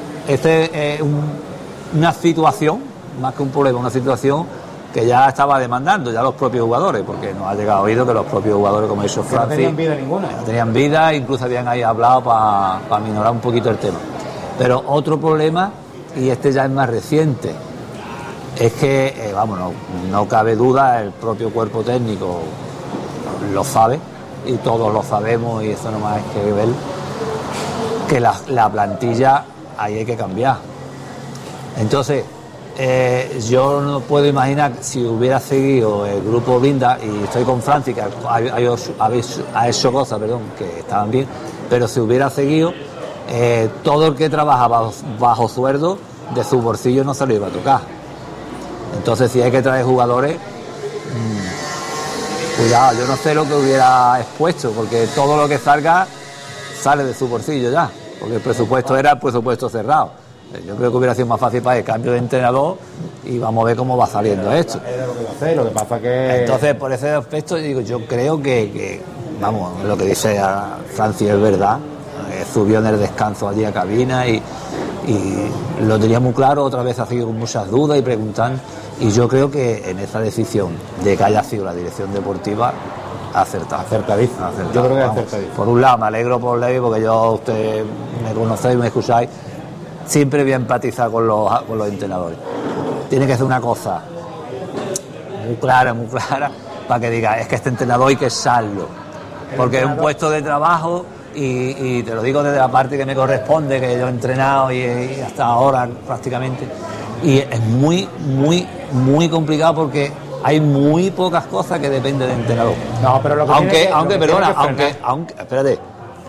este es un, una situación, más que un problema, una situación que ya estaba demandando ya los propios jugadores, porque nos ha llegado oído que los propios jugadores, como ha dicho Que no Francis, tenían vida ninguna. no tenían vida, incluso habían ahí hablado para pa minorar un poquito el tema. Pero otro problema, y este ya es más reciente, es que, eh, vamos, no, no cabe duda, el propio cuerpo técnico lo sabe, y todos lo sabemos, y eso no más es que ver, que la, la plantilla ahí hay que cambiar. Entonces, eh, yo no puedo imaginar si hubiera seguido el grupo Blinda, y estoy con Francis, que ha hecho cosas, perdón, que estaban bien, pero si hubiera seguido, eh, todo el que trabaja bajo, bajo sueldo, de su bolsillo no se lo iba a tocar. Entonces, si hay que traer jugadores, mmm, cuidado, yo no sé lo que hubiera expuesto, porque todo lo que salga sale de su bolsillo ya, porque el presupuesto era el presupuesto cerrado. Yo creo que hubiera sido más fácil para el cambio de entrenador y vamos a ver cómo va saliendo esto. Era lo que iba a hacer, lo que pasa que... Entonces, por ese aspecto, digo, yo creo que, que vamos, lo que dice Francis es verdad. Eh, subió en el descanso allí a cabina y, y lo tenía muy claro, otra vez ha sido con muchas dudas y preguntando, y yo creo que en esa decisión de que haya sido la dirección deportiva, acertado. Acertadísimo. Acertado, Yo creo que vamos. acertadísimo. Por un lado, me alegro por Levi, porque yo, usted me conocéis, me escucháis, siempre voy a empatizar con los, con los entrenadores. Tiene que ser una cosa muy clara, muy clara, para que diga, es que este entrenador hay que echarlo, porque es un puesto de trabajo. Y, y te lo digo desde la parte que me corresponde, que yo he entrenado y, y hasta ahora prácticamente, y es muy, muy, muy complicado porque hay muy pocas cosas que dependen del entrenador. No, pero lo que aunque, tiene que- aunque, lo que perdona, tiene que aunque, frenar. aunque, espérate,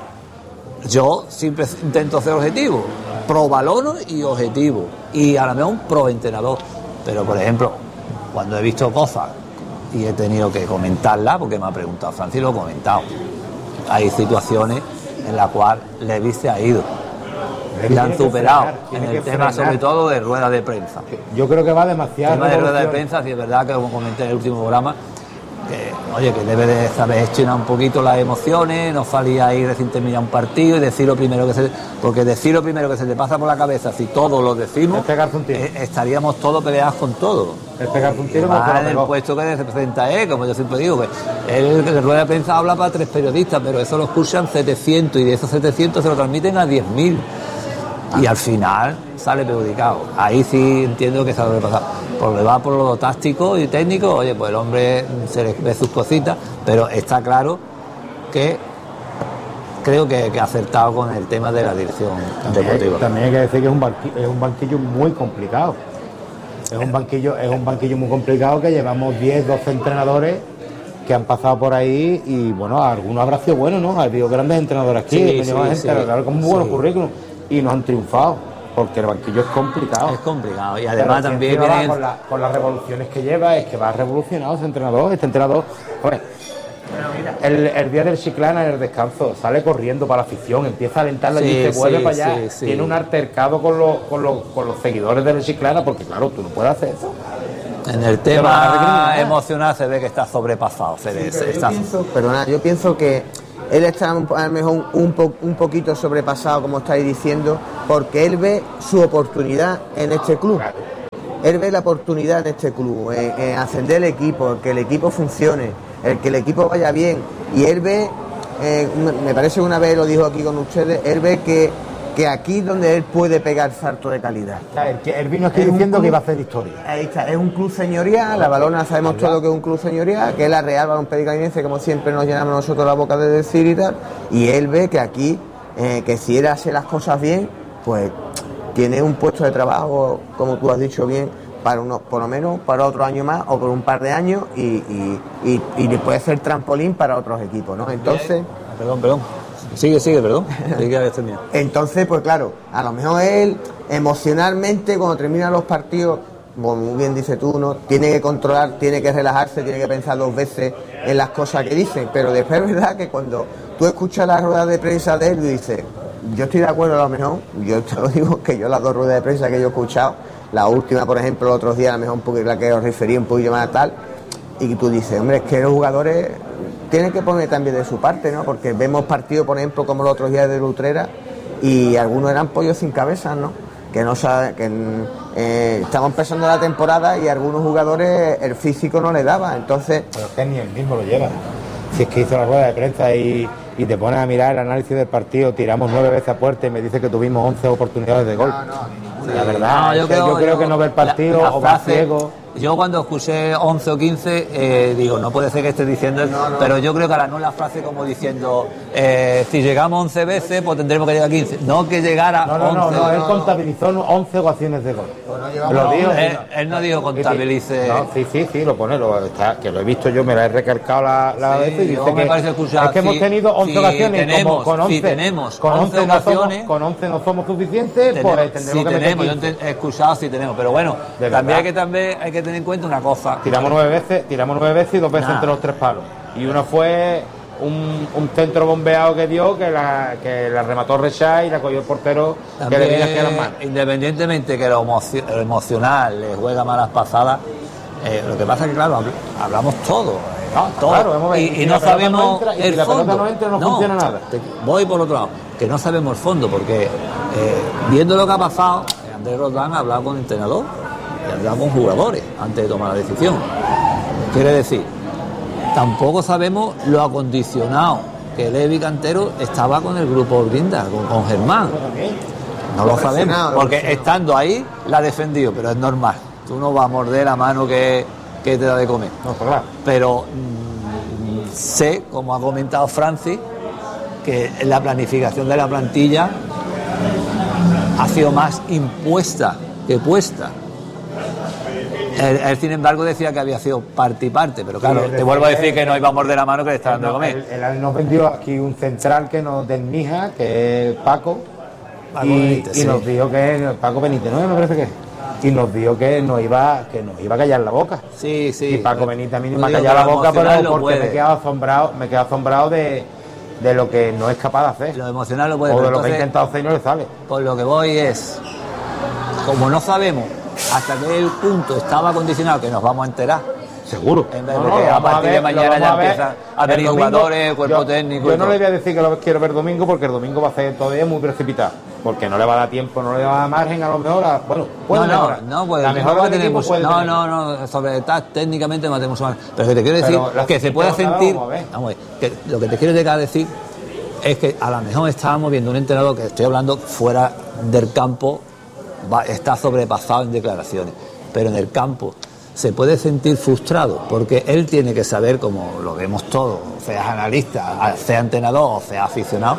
yo siempre intento ser objetivo, pro balón y objetivo, y a lo mejor un pro entrenador, pero por ejemplo, cuando he visto cosas y he tenido que comentarlas, porque me ha preguntado Francis, lo he comentado. Hay situaciones en las cuales Levi se ha ido, Levi le han tiene que superado frenar, tiene en que el tema frenar. sobre todo de rueda de prensa. Yo creo que va El demasiado. tema de rueda de revolución. prensa, sí es verdad que como comenté en el último programa, que oye, que debe de saber gestionar un poquito las emociones, no salir ahí recién terminar un partido y decir lo primero que se, porque decir lo primero que se te pasa por la cabeza, si todos lo decimos, Es pegarse un tiro. eh, estaríamos todos peleados con todo. Es pegarse un tiro Y como más se lo en el pegó. puesto que representa él, como yo siempre digo, que él en rueda de prensa habla para tres periodistas, pero eso lo escuchan setecientos y de esos setecientos se lo transmiten a diez mil. Y al final sale perjudicado. Ahí sí entiendo que se lo pasar. Porque va por lo táctico y técnico, oye, pues el hombre se le ve sus cositas, pero está claro que creo que, que ha acertado con el tema de la dirección deportiva. También, también hay que decir que es un, banqui- es un banquillo muy complicado. Es un banquillo, es un banquillo muy complicado que llevamos diez, doce entrenadores que han pasado por ahí y bueno, algunos habrá sido buenos, ¿no? Ha habido grandes entrenadores aquí, Sí, ha venido sí, gente, sí. claro, con muy buenos Sí. currículum y nos han triunfado, porque el banquillo es complicado. Es complicado. Y Pero además si también encima va vienen... con, la- con las revoluciones que lleva, es que va revolucionado ese entrenador, este entrenador, hombre, Bueno, mira, El, el día del Chiclana, en el descanso, sale corriendo para la afición, empieza a alentarla y Sí, dice, vuelve sí, para allá. sí, sí. Tiene un altercado con los, con, los, con los seguidores del Chiclana, porque claro, tú no puedes hacer eso. En el Te van a tema recriminar. emocional se ve que está sobrepasado. Se ve- se- Yo está- pienso, perdona, yo pienso que él está un- a lo mejor un, un, po- un poquito sobrepasado, como estáis diciendo, porque él ve su oportunidad en este club. Él ve la oportunidad en este club, en, en ascender el equipo, que el equipo funcione, el que el equipo vaya bien. Y él ve, eh, me parece que una vez lo dijo aquí con ustedes, él ve que, que aquí es donde él puede pegar salto de calidad. O sea, el, que- él vino aquí Es un diciendo club- que iba a hacer historia. Ahí está, es un club señorial, la Balona sabemos todo que es un club señorial, que es la Real Balonpedicalinense, como siempre nos llenamos nosotros la boca de decir y tal, y él ve que aquí, eh, que si él hace las cosas bien, pues tiene un puesto de trabajo, como tú has dicho bien, para unos, por lo menos para otro año más o por un par de años y, y, y, y le puede ser trampolín para otros equipos, ¿no? Entonces... Perdón, perdón. Sigue, sigue, perdón. Sigue, que habías terminado. Entonces, pues claro, a lo mejor él emocionalmente cuando terminan los partidos, como muy bien dices tú, ¿no? Tiene que controlar, tiene que relajarse, tiene que pensar dos veces en las cosas que dicen, pero después es verdad que cuando tú escuchas la rueda de prensa de él y dices, yo estoy de acuerdo a lo mejor, yo te lo digo que yo las dos ruedas de prensa que yo he escuchado, la última por ejemplo los otros días, a lo mejor un poquito la que os referí un poquillo más tal, y tú dices, hombre, es que los jugadores tienen que poner también de su parte, ¿no? Porque vemos partidos, por ejemplo, como los otros días de Utrera, y algunos eran pollos sin cabezas, ¿no? Que no sabe, que eh, estamos empezando la temporada y a algunos jugadores el físico no le daba, entonces... Pero es que ni él mismo lo lleva. Si es que hizo la rueda de prensa y, y te pones a mirar el análisis del partido, tiramos nueve veces a puerta y me dice que tuvimos once oportunidades de gol. La verdad, No, es que yo creo que no ve el partido la- la o va frase- ciego. Yo cuando escuché once o quince, eh, digo, no puede ser que esté diciendo, pero yo creo que ahora no es la frase como diciendo, eh, si llegamos once veces, pues tendremos que llegar a quince. No que llegara No, no, no, once. no, él contabilizó once ocasiones de gol. Lo dijo. él, él no dijo contabilice. No, sí, sí, sí, lo pone, lo, está, que lo he visto yo, me lo he recalcado la, la Sí, vez y yo dice me que, parece escuchar, es que hemos si- tenido once si ocasiones, tenemos- como con once, si tenemos con once once no somos, ocasiones, con once no somos suficientes, Tenemos, pues tendremos sí que meter tenemos, yo quince. ente- he escuchado si tenemos, pero bueno, De también verdad. hay que también hay que tener en cuenta una cosa. Tiramos nueve veces, tiramos nueve veces y dos veces Nah. entre los tres palos. Y una fue un, un centro bombeado que dio, que la, que la remató Rechá y la cogió el portero que le vino hacia las manos. Independientemente que lo, emocio- lo emocional le juega malas pasadas, eh, lo que pasa es que claro, habl- hablamos todo, eh, No, todo. claro, vamos a ver, y, y y si no la pelota no sabemos entra- y si el la pelota fondo. no entra, no funciona nada. te- voy por otro lado, que no sabemos el fondo, porque eh, viendo lo que ha pasado, eh, Andrés Roldán ha hablado con el entrenador y ha hablado con jugadores antes de tomar la decisión. Quiere decir, tampoco sabemos lo acondicionado que Levi Cantero estaba con el grupo Brinda, con, con Germán. No lo sabemos, presionado, lo porque presionado. estando ahí la ha defendido, pero es normal. Tú no vas a morder la mano que, que te da de comer. No, pues claro. Pero mm, sé, como ha comentado Francis, que la planificación de la plantilla ha sido más impuesta que puesta. Él, él, sin embargo, decía que había sido parte y parte, pero claro, Sí, te vuelvo a decir él- que no iba a morder la mano que le está dando de No, comer. él, él nos vendió aquí un central que nos desmija, que es Paco, Paco y, Benítez, y sí. nos dijo que Paco Benítez, ¿no? Me parece que es. Y nos dijo que nos iba, que nos iba a callar la boca. Sí, sí. Y Paco Benítez a mí no Yo me ha digo callado que la lo boca, emocional pero lo porque me puede. he quedado asombrado, me he quedado asombrado de, de lo que no es capaz de hacer. Lo emocional lo puede. O de pero lo que ha entonces, intentado hacer y no le sale. por lo que voy es, como no sabemos hasta qué punto estaba condicionado, que nos vamos a enterar. Seguro. En vez No, de no, que lo a vamos partir ver, de mañana lo vamos ya a ver. empiezan a El venir domingo- jugadores, cuerpo yo- técnico. Yo y no todo. le voy a decir que lo quiero ver domingo, porque el domingo va a ser todavía muy precipitado. Porque no le va a dar tiempo, no le va a dar margen a lo mejor. A, bueno, puede no, no, mejorar. no, pues la no mejor va a del tener equipo mucho- puede no, tener. no, no, sobre tal, técnicamente no tenemos más. Pero que te quiero decir Pero la que se puede siguiente sentir, jornada vamos a ver. vamos a ver, que lo que te quiero llegar a decir es que a lo mejor estábamos viendo un entrenador que estoy hablando fuera del campo, va, está sobrepasado en declaraciones, pero en el campo se puede sentir frustrado porque él tiene que saber, como lo vemos todos, seas analista, sea entrenador o sea aficionado,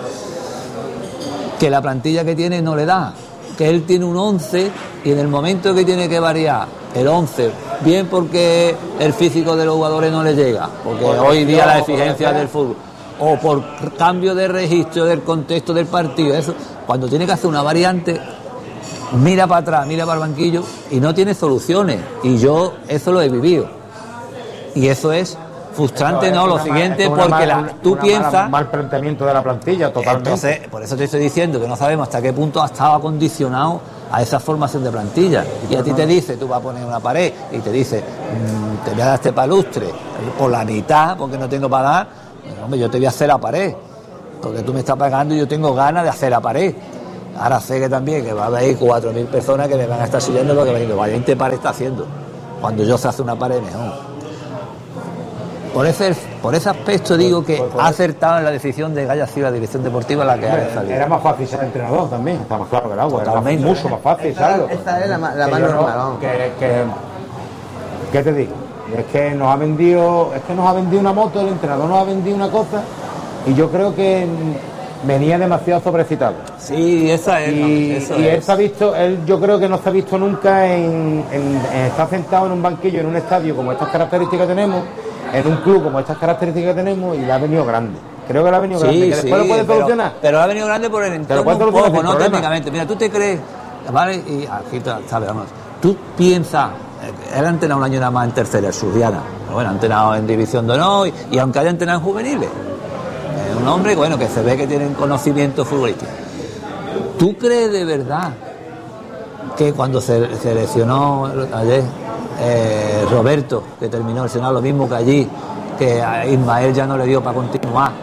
que la plantilla que tiene no le da, que él tiene un once y en el momento que tiene que variar el once, bien porque el físico de los jugadores no le llega, porque Por hoy día la lesión, exigencia por del fútbol, o por cambio de registro del contexto del partido, eso, cuando tiene que hacer una variante, mira para atrás, mira para el banquillo y no tiene soluciones, y yo eso lo he vivido, y eso es Frustrante Esto no, es lo una siguiente, mal- porque una la, mal- tú una piensas... mala- mal planteamiento de la plantilla, totalmente. Entonces, por eso te estoy diciendo que no sabemos hasta qué punto ha estado acondicionado a esa formación de plantilla. Y a ti te dice, tú vas a poner una pared y te dice, mmm, te voy a dar este palustre por la mitad porque no tengo para dar. Bueno, hombre, yo te voy a hacer la pared porque tú me estás pagando y yo tengo ganas de hacer la pared. Ahora sé que también que va a haber cuatro mil personas que me van a estar siguiendo porque me dicen, vaya, ¿qué pared está haciendo? Cuando yo sé hacer una pared mejor. Por ese, por ese aspecto digo que ha acertado en la decisión de que haya sido la dirección deportiva la que ha salido. Era más fácil ser entrenador también, está más claro que el agua, era más- Totalmente. mucho más fácil, ¿sabes? Esta es la, ma- la Que más yo no- normal, vamos. que, que- ¿Qué te digo? Es que nos ha vendido, es que nos ha vendido una moto, el entrenador nos ha vendido una cosa y yo creo que mm, venía demasiado sobrecitado. Sí, esa es. Y, eso y él es. se ha visto, él yo creo que no se ha visto nunca en, en- en estar sentado en un banquillo, en un estadio como estas características que tenemos, en un club como estas características que tenemos, y le ha venido grande. Creo que le ha venido grande. Que Sí, después sí, lo puede pero, solucionar. pero ha venido grande por el Te lo entorno puede un solucionar poco, sin no problema. técnicamente. Mira, tú te crees, ¿vale? Y aquí te- sabes, vamos. Tú piensas, eh, él ha entrenado un año nada más en tercera, en Subiana. Pero bueno, ha entrenado en División de Honor y, y aunque haya entrenado en juveniles. Es un hombre, bueno, que se ve que tiene conocimiento futbolístico. ¿Tú crees de verdad que cuando se seleccionó ayer eh, Roberto, que terminó lesionado lo mismo que allí, que a Ismael ya no le dio para continuar,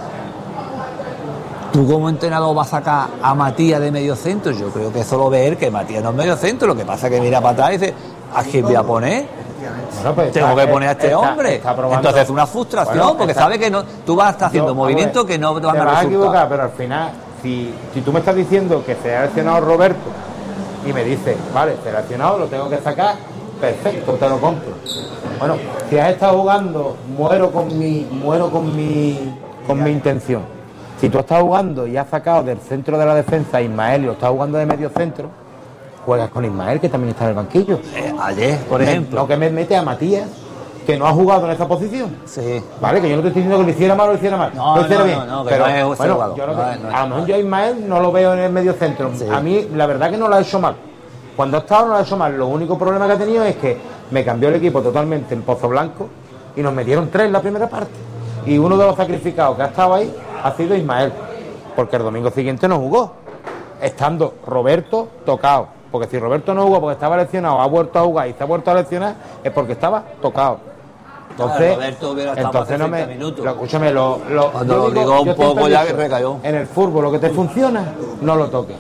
tú como entrenador vas a sacar a Matías de medio centro? Yo creo que eso lo ve él, que Matías no es medio centro, lo que pasa es que mira para atrás y dice, ¿a quién voy a poner? Bueno, pues Tengo está- que poner a este está- hombre. está probando- Entonces es una frustración, Bueno, porque está- sabe que no, tú vas a estar haciendo Yo, vamos a movimientos ver, que no te van te a vas dar a equivocar, resultados. pero al final, si, si tú me estás diciendo que se ha seleccionado Roberto y me dices, vale, seleccionado, lo tengo que sacar, perfecto, te lo compro. Bueno, si has estado jugando, muero con mi, muero con mi, con mi intención. Si tú estás jugando y has sacado del centro de la defensa a Ismael y lo estás jugando de medio centro, juegas con Ismael, que también está en el banquillo. Eh, ayer, por Me- ejemplo. Lo que me mete a Matías, que no ha jugado en esa posición. Sí. Vale, que yo no te estoy diciendo que lo hiciera mal o lo hiciera mal. No, lo hiciera no, bien. no, no, que pero no es ese bueno, jugador. yo no- No es- no es a lo mejor yo a Ismael no lo veo en el medio centro. Sí. A mí, la verdad que no lo ha hecho mal. Cuando ha estado no lo ha hecho mal. Lo único problema que ha tenido es que me cambió el equipo totalmente en Pozo Blanco y nos metieron tres en la primera parte. Y uno de los sacrificados que ha estado ahí ha sido Ismael, porque el domingo siguiente no jugó, estando Roberto tocado. Porque si Roberto no jugó porque estaba lesionado, ha vuelto a jugar y se ha vuelto a lesionar, es porque estaba tocado. Entonces, Roberto hubiera estado entonces no me, sesenta minutos. lo- escúchame, lo, lo- Cuando yo lo digo- obligó un yo siempre poco he ya dicho, que recayó. En el fútbol lo que te funciona, no lo toques.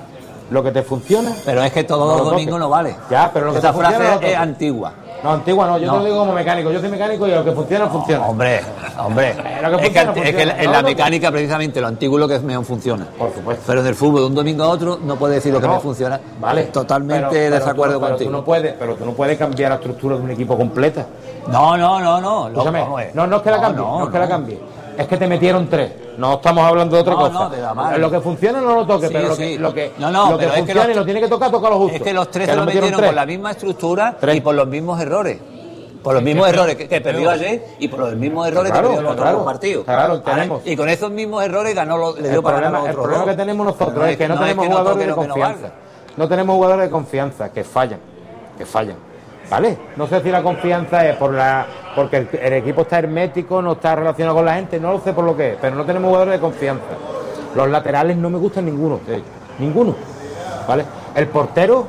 Lo que te funciona. Pero es que todos no los lo domingos toques. no vale. Ya, pero lo que Esa te funciona, frase no lo es toques. antigua. No, antigua no, yo No. te lo digo como mecánico. Yo soy mecánico y lo que funciona, funciona. Hombre, hombre. Lo que es que, funciona, es que funciona. en No, la no, mecánica, precisamente, lo antiguo es lo que mejor funciona. Por supuesto. Pero en el fútbol, de un domingo a otro, no puede decir lo que No, me funciona. Vale. Totalmente Pero- pero desacuerdo tú, pero contigo. Tú no puedes, pero tú no puedes cambiar la estructura de un equipo completa. No, no, no, no. Lo- Escúchame, vamos a ver. no, no es que la cambie, no, es que la cambie. Es que te metieron tres. No estamos hablando de otra No, cosa. no, de la madre. Lo que funciona no lo toques, Sí, pero lo sí. que, lo que, No, no, lo que pero es que funciona los- y lo tiene que tocar, toca lo justo. Es que los tres Que se lo nos metieron metieron tres. por la misma estructura Tres. y por los mismos errores. Por los mismos errores que, que perdió ayer y por los mismos errores Claro, que perdió en los claro, otros partidos. claro, Ahora, tenemos. y con esos mismos errores ganó lo- le dio El para problema, ganar el otros problema dos. que tenemos nosotros No es que no, es tenemos que no jugadores toque de lo que no confianza. valga. No tenemos jugadores de confianza que fallan, que fallan. ¿Vale? No sé si la confianza es por la porque el, el equipo está hermético, no está relacionado con la gente, no lo sé por lo que es, pero no tenemos jugadores de confianza. Los laterales no me gustan ninguno de ellos, ninguno. ¿Vale? El portero,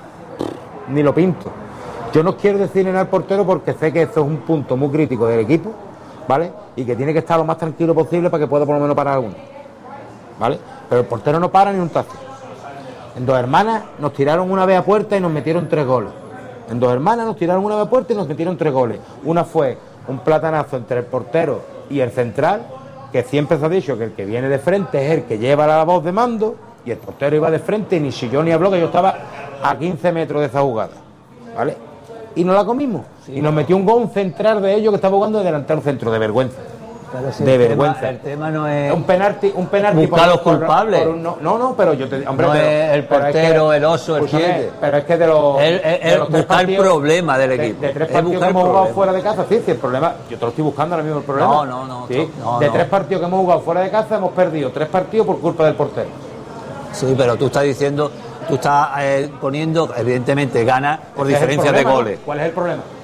ni lo pinto. Yo no quiero decir en el portero porque sé que esto es un punto muy crítico del equipo, ¿vale? Y que tiene que estar lo más tranquilo posible para que pueda por lo menos parar uno, ¿vale? Pero el portero no para ni un tazo. En Dos Hermanas nos tiraron una vez a puerta y nos metieron tres goles. En Dos Hermanas nos tiraron una vez a puerta y nos metieron tres goles. Una fue un platanazo entre el portero y el central, que siempre se ha dicho que el que viene de frente es el que lleva la voz de mando, y el portero iba de frente y ni chilló ni habló, que yo estaba a quince metros de esa jugada, ¿vale? Y nos la comimos. Sí, y nos metió un gol central de ellos que estaba jugando de delantero centro, de vergüenza. Pero si de el tema- vergüenza. el tema no es un penalti, un penalti buscar los culpables. por un- no, no, no, pero yo te hombre, No pero- es el pero es portero, que- el oso, el escúchame, siete. Pero es que de los, El- el- de el los tres buscar el partidos- problema del de- equipo. De, tres Es partidos buscar que hemos el jugado problema. fuera de casa, sí, sí, el problema, yo te lo estoy buscando ahora mismo el problema. No, no, no, Sí, no, de no. tres partidos que hemos jugado fuera de casa hemos perdido tres partidos por culpa del portero. Sí, pero tú estás diciendo, tú estás eh, poniendo, evidentemente, gana por Ese es el diferencia de problema, ¿no? goles. ¿Cuál es el problema?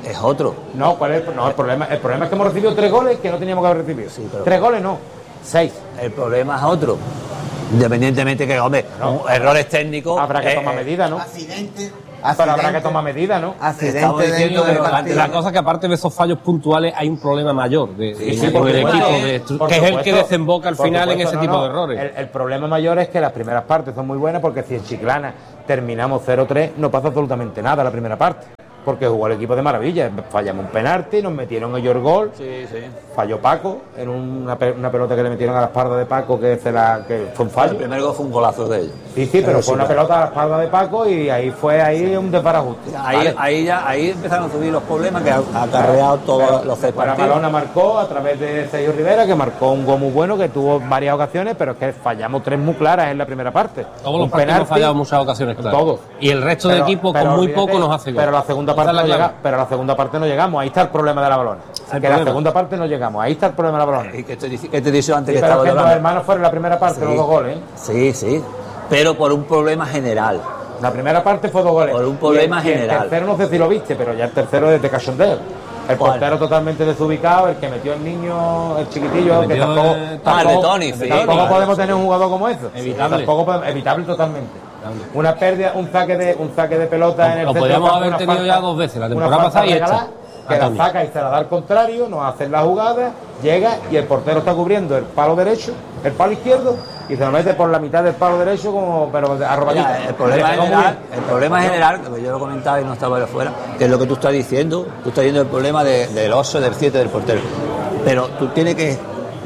es otro. No, ¿cuál es el, no, el problema? El problema es que hemos recibido tres goles que no teníamos que haber recibido. Sí, pero- Tres goles no, seis. El problema es otro. Independientemente que, hombre, No. errores técnicos. Habrá que eh, tomar eh, medidas, ¿no? Accidente. Pero habrá que tomar medidas, ¿no? Estamos Accidente diciendo dentro del que lo- partido. La cosa es que aparte de esos fallos puntuales hay un problema mayor de, Sí, de- sí, con por el supuesto, equipo, de- por que es el que supuesto, desemboca al por final en supuesto, ese no, tipo no. de errores. El, el problema mayor es que las primeras partes son muy buenas porque si en Chiclana terminamos cero tres no pasa absolutamente nada la primera parte. Porque jugó el equipo de maravilla. Fallamos un penalti, nos metieron ellos el gol. Sí, sí. Falló Paco en una, pe- una pelota que le metieron a la espalda de Paco que, se la, que fue un El fallo. primer gol fue un golazo de ellos. Sí, sí, pero, fue una sí, pelota a la espalda de Paco y ahí fue ahí un desbarajuste. Ahí, Vale. ahí ya ahí empezaron a subir los problemas que ha ha acarreado todos los seis Bueno, partidos. Malona marcó a través de Sergio Rivera, que marcó un gol muy bueno, que tuvo varias ocasiones, pero es que fallamos tres muy claras en la primera parte. Todos Un los partidos hemos penalti, fallado en muchas ocasiones, claro. Todos. Y el resto pero- de equipos pero con muy olvídate, poco nos hace gol. Pero la segunda Esa parte es la no clave. llega, pero la segunda parte no llegamos. Ahí está el problema de la balona. el Que la problema. segunda parte no llegamos. Ahí está el problema de la balona. Y que te, dice- que te he dicho antes Sí, que pero estaba es que los hablando. hermanos fueron la primera parte, Sí. los dos goles. ¿eh? Sí, sí. Pero por un problema general. La primera parte fue dos goles. Por un problema Y el- y general. El tercero no sé si lo viste, pero ya el tercero es de cachondeo. El ¿Cuál? portero totalmente desubicado, el que metió el niño, el chiquitillo, El que metió, tampoco, eh, Ah, el de tampoco, Tony, sí, tampoco claro, podemos sí. tener un jugador como ese. Evitable. Tampoco podemos- evitable totalmente. Una pérdida, un saque de, un saque de pelota Lo- en el lo centro podíamos del campo, haber una tenido falta- ya dos veces, la una temporada falta pasada y esta. regalada, que A la Tony. saca y se la da al contrario, nos hacen la jugada, llega y el portero está cubriendo el palo derecho, el palo izquierdo, y se lo mete por la mitad del palo derecho como pero arrobadita. Mira, el problema general, el problema general, que yo lo comentaba y no estaba de afuera, que es lo que tú estás diciendo, tú estás diciendo el problema de- del ocho, del siete, del portero. Pero tú tienes que,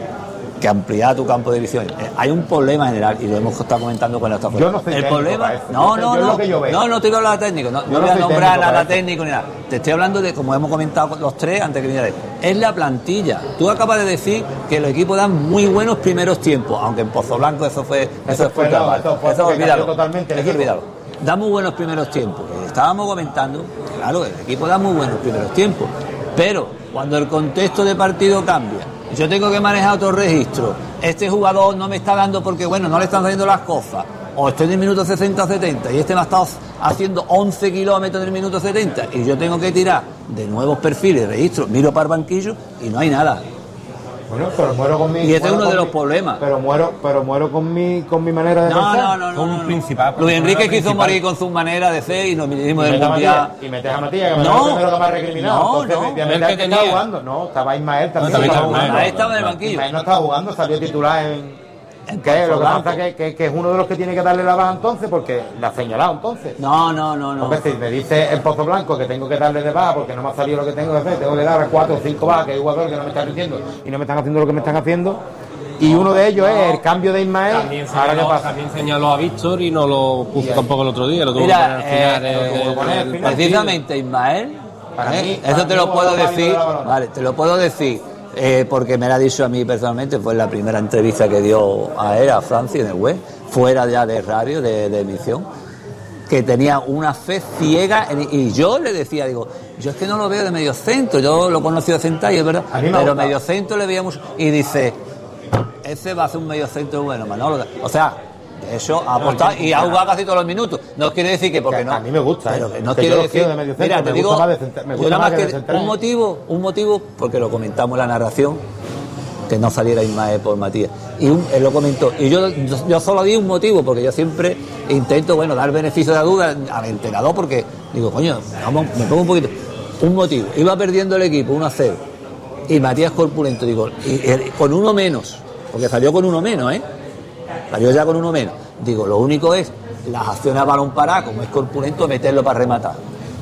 que ampliar tu campo de visión. Eh, hay un problema general y lo hemos estado comentando cuando está afuera. Yo no soy el técnico problema, para eso. no, Yo- no, yo es no, lo que yo veo. no, no te voy a hablar de técnico, no, no no voy a soy nombrar técnico para nada eso. técnico ni nada. Te estoy hablando de, como hemos comentado los tres antes que viniera, es la plantilla. Tú acabas de decir que los equipos dan muy buenos primeros tiempos, aunque en Pozo Blanco eso fue, eso, Eso fue fue, no, trabajo. eso fue Eso porque olvídalo. cambió totalmente el Eso equipo. olvídalo. Da muy buenos primeros tiempos. Estábamos comentando, claro, el equipo da muy buenos primeros tiempos, pero cuando el contexto de partido cambia, yo tengo que manejar otro registro, este jugador no me está dando porque, bueno, no le están saliendo las cosas, o estoy en el minuto sesenta o setenta y este me ha estado haciendo once kilómetros en el minuto setenta y yo tengo que tirar de nuevos perfiles, registros, miro para el banquillo y no hay nada. Bueno, pero muero con mi. Y ese es muero uno con de los mi- problemas. Pero muero, pero muero con mi, con mi manera de No, pensar. no, no, no. Fue un no, no. principal, Luis Enrique problema quiso principal. morir con su manera de ser y nos vinimos Y del metes a mundial. Matías, y metes a Matías, que me No. no, primero que me ha recriminado. No, Entonces, no. me- me El metes que al que estaba tenía. jugando. No, estaba Ismael también. No, también estaba estaba jugando. Ahí estaba en el banquillo. Ismael no estaba jugando, salió titular en. En ¿Qué? Lo que Pozo pasa que, que, que es uno de los que tiene que darle la baja entonces, porque la ha señalado entonces. No, no, no, no. Porque si me dice el Pozo Blanco que tengo que darle de baja porque no me ha salido lo que tengo que hacer, tengo que dar a cuatro o cinco bajas, que hay jugadores que no me están diciendo y no me están haciendo lo que me están haciendo. Y uno de ellos es el cambio de Ismael. También Ahora qué señaló, pasa. también señaló a Víctor y no lo puso tampoco el otro día, lo tuvo Mira, que poner al final. eh, eh, lo tuvo que poner al del final. partido. Precisamente Ismael, Para ¿eh? mí- eso para te mí lo no puedo va a valer decir, la balona. vale, te lo puedo decir, eh, porque me lo ha dicho a mí personalmente, fue la primera entrevista que dio a él, a Francia, en el web, fuera ya de radio, de, de emisión, que tenía una fe ciega, en- y yo le decía, digo, yo es que no lo veo de medio centro, yo lo conocí de central, y es verdad, A mí me ha pero gustado. medio centro le veíamos, y dice, ese va a ser un medio centro bueno, Manolo, o sea, eso ha apostado y ha jugado casi todos los minutos. No quiere decir que porque no. A mí me gusta, pero ¿eh? que no Que quiere yo lo decir. quiero de medio centro, Mira, me te gusta digo, más de central- me yo gusta nada más más que que de central. un motivo, un motivo, porque lo comentamos en la narración, que no saliera Ismael por Matías. Y un- él lo comentó. Y yo, yo, yo solo di un motivo, porque yo siempre intento, bueno, dar beneficio de la duda al entrenador, porque digo, coño, vamos, me pongo un poquito. Un motivo. Iba perdiendo el equipo uno a cero. Y Matías corpulento, digo, y, y- con uno menos, porque salió con uno menos, ¿eh? Salió ya con uno menos. Digo, lo único es las acciones a balón parado, como es corpulento, meterlo para rematar.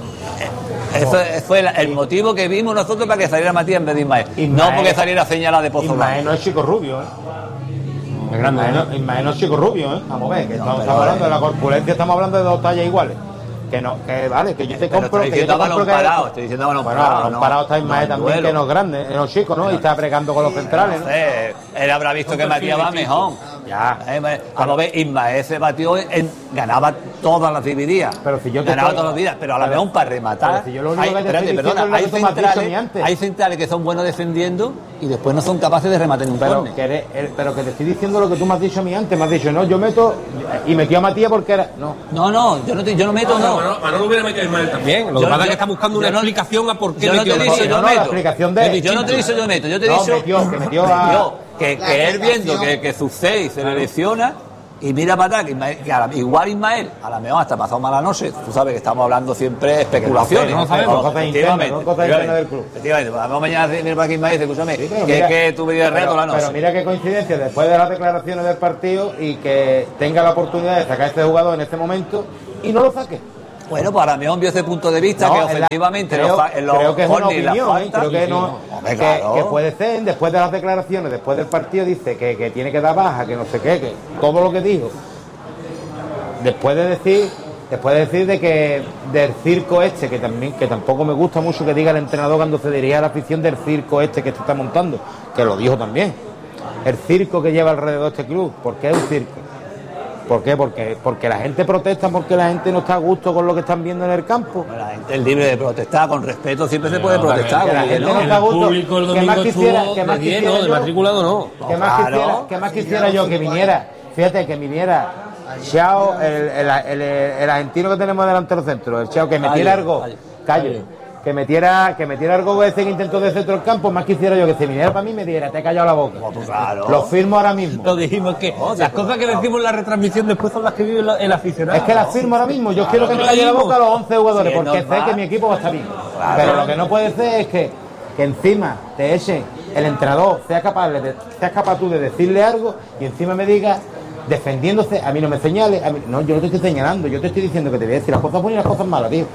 Eh, Eso fue el, el motivo que vimos nosotros para que saliera Matías en vez de Ismael. Ismael- No porque saliera señalada de Pozo Ismael Blanco. no es chico rubio, ¿eh? Es grande, Ismael ¿eh? no, Ismael no es chico rubio, ¿eh? Vamos a ver, que No, estamos, pero, estamos hablando eh, de la corpulencia, estamos hablando de dos tallas iguales. Que no, que vale, que yo te Pero compro. estoy que yo te diciendo a balón compro que- parado, estoy diciendo a balón Bueno, parado, balón no- parado está no Ismael en también, duelo. que no es grande, es no chico, ¿no? Y está bregando con los centrales, No ¿no? sé, él habrá visto que Matías va mejor. Ya. Eh, Vamos a ver, Ismael se batió, en, ganaba todas las divididas. Pero si yo te ganaba estoy- todas las divididas, pero a la pero- mejor para rematar. pero si yo lo único hay, que te espérate, estoy perdona, diciendo es hay lo que tú me has dicho a mí centrales, antes. hay centrales que son buenos defendiendo y después no son capaces de rematar en un Pero córner. que, eres- el- pero que te estoy diciendo lo que tú me has dicho a mí antes. Me has dicho, no, yo meto. Y metió a Matías porque era. No. No, no, yo no, te- yo no meto, no. Manolo, Manolo hubiera metido a Ismael también. Lo que Yo- pasa es yo- que está buscando una yo no- explicación a por qué yo no metió te a he dicho Matías. yo no, la meto. explicación de- Yo no te he dicho yo meto, yo te he No, dicho metió, que metió a- que, que él viendo que, que Zucey se le lesiona y mira para atrás, que, Ismael- que a la- igual Ismael, a la mejor hasta pasado mala noche, tú sabes que estamos hablando siempre de especulaciones, no sabemos, cosas efectivamente, internas, no cosas internas del club. efectivamente, pues, vamos mañana a decir, mira para aquí Ismael, dice, escúchame, Sí, pero que mira- es que tú venías reto pero, la noche. pero mira qué coincidencia, después de las declaraciones del partido y que tenga la oportunidad de sacar a este jugador en este momento y no lo saque. Bueno, pues a la mejor vio ese punto de vista No, que en la- ofensivamente creo, en los, fa- en los creo que es una corners y las opinión, ¿eh? faltas, creo que sí, no, sí. Hombre, que, claro. que puede ser, después de las declaraciones, después del partido dice que, que tiene que dar baja, que no sé qué, que todo lo que dijo, después de decir, después de decir de que del circo este, que también, que tampoco me gusta mucho que diga el entrenador cuando se dirige a la afición del circo este que se está montando, que lo dijo también, el circo que lleva alrededor de este club, ¿por qué es un circo? ¿Por qué? Porque, porque la gente protesta, porque la gente no está a gusto con lo que están viendo en el campo. Bueno, la gente es libre de protestar, con respeto siempre se puede protestar. que la porque gente no. no está a gusto. Público el ¿Qué domingo más quisiera, estuvo qué más de diez, quisiera ¿no? De yo? matriculado no. ¿Qué más Claro. quisiera, qué más quisiera yo que viniera? Fíjate, que viniera Xiao, el, el, el, el argentino que tenemos delante del centro, el Xiao, que metiera Callo, algo, callo. callo, que metiera, que metiera algo ese que intentó de centro del campo, más quisiera yo que se viniera para mí y me diera, te he callado la boca. Pues claro. Lo firmo ahora mismo. Lo dijimos que las cosas que decimos en la retransmisión después son las que vive el aficionado. Es que la firmo ahora mismo. Yo quiero que me calle la boca a los once jugadores, Sí, es porque sé normal. que mi equipo va a estar bien. Pero lo que no puede ser es que, que encima te echen el entrenador, sea capaz, de, seas capaz tú de decirle algo y encima me digas, defendiéndose, a mí no me señales. A mí, no, yo no te estoy señalando, yo te estoy diciendo que te voy a decir las cosas buenas y las cosas malas, tío.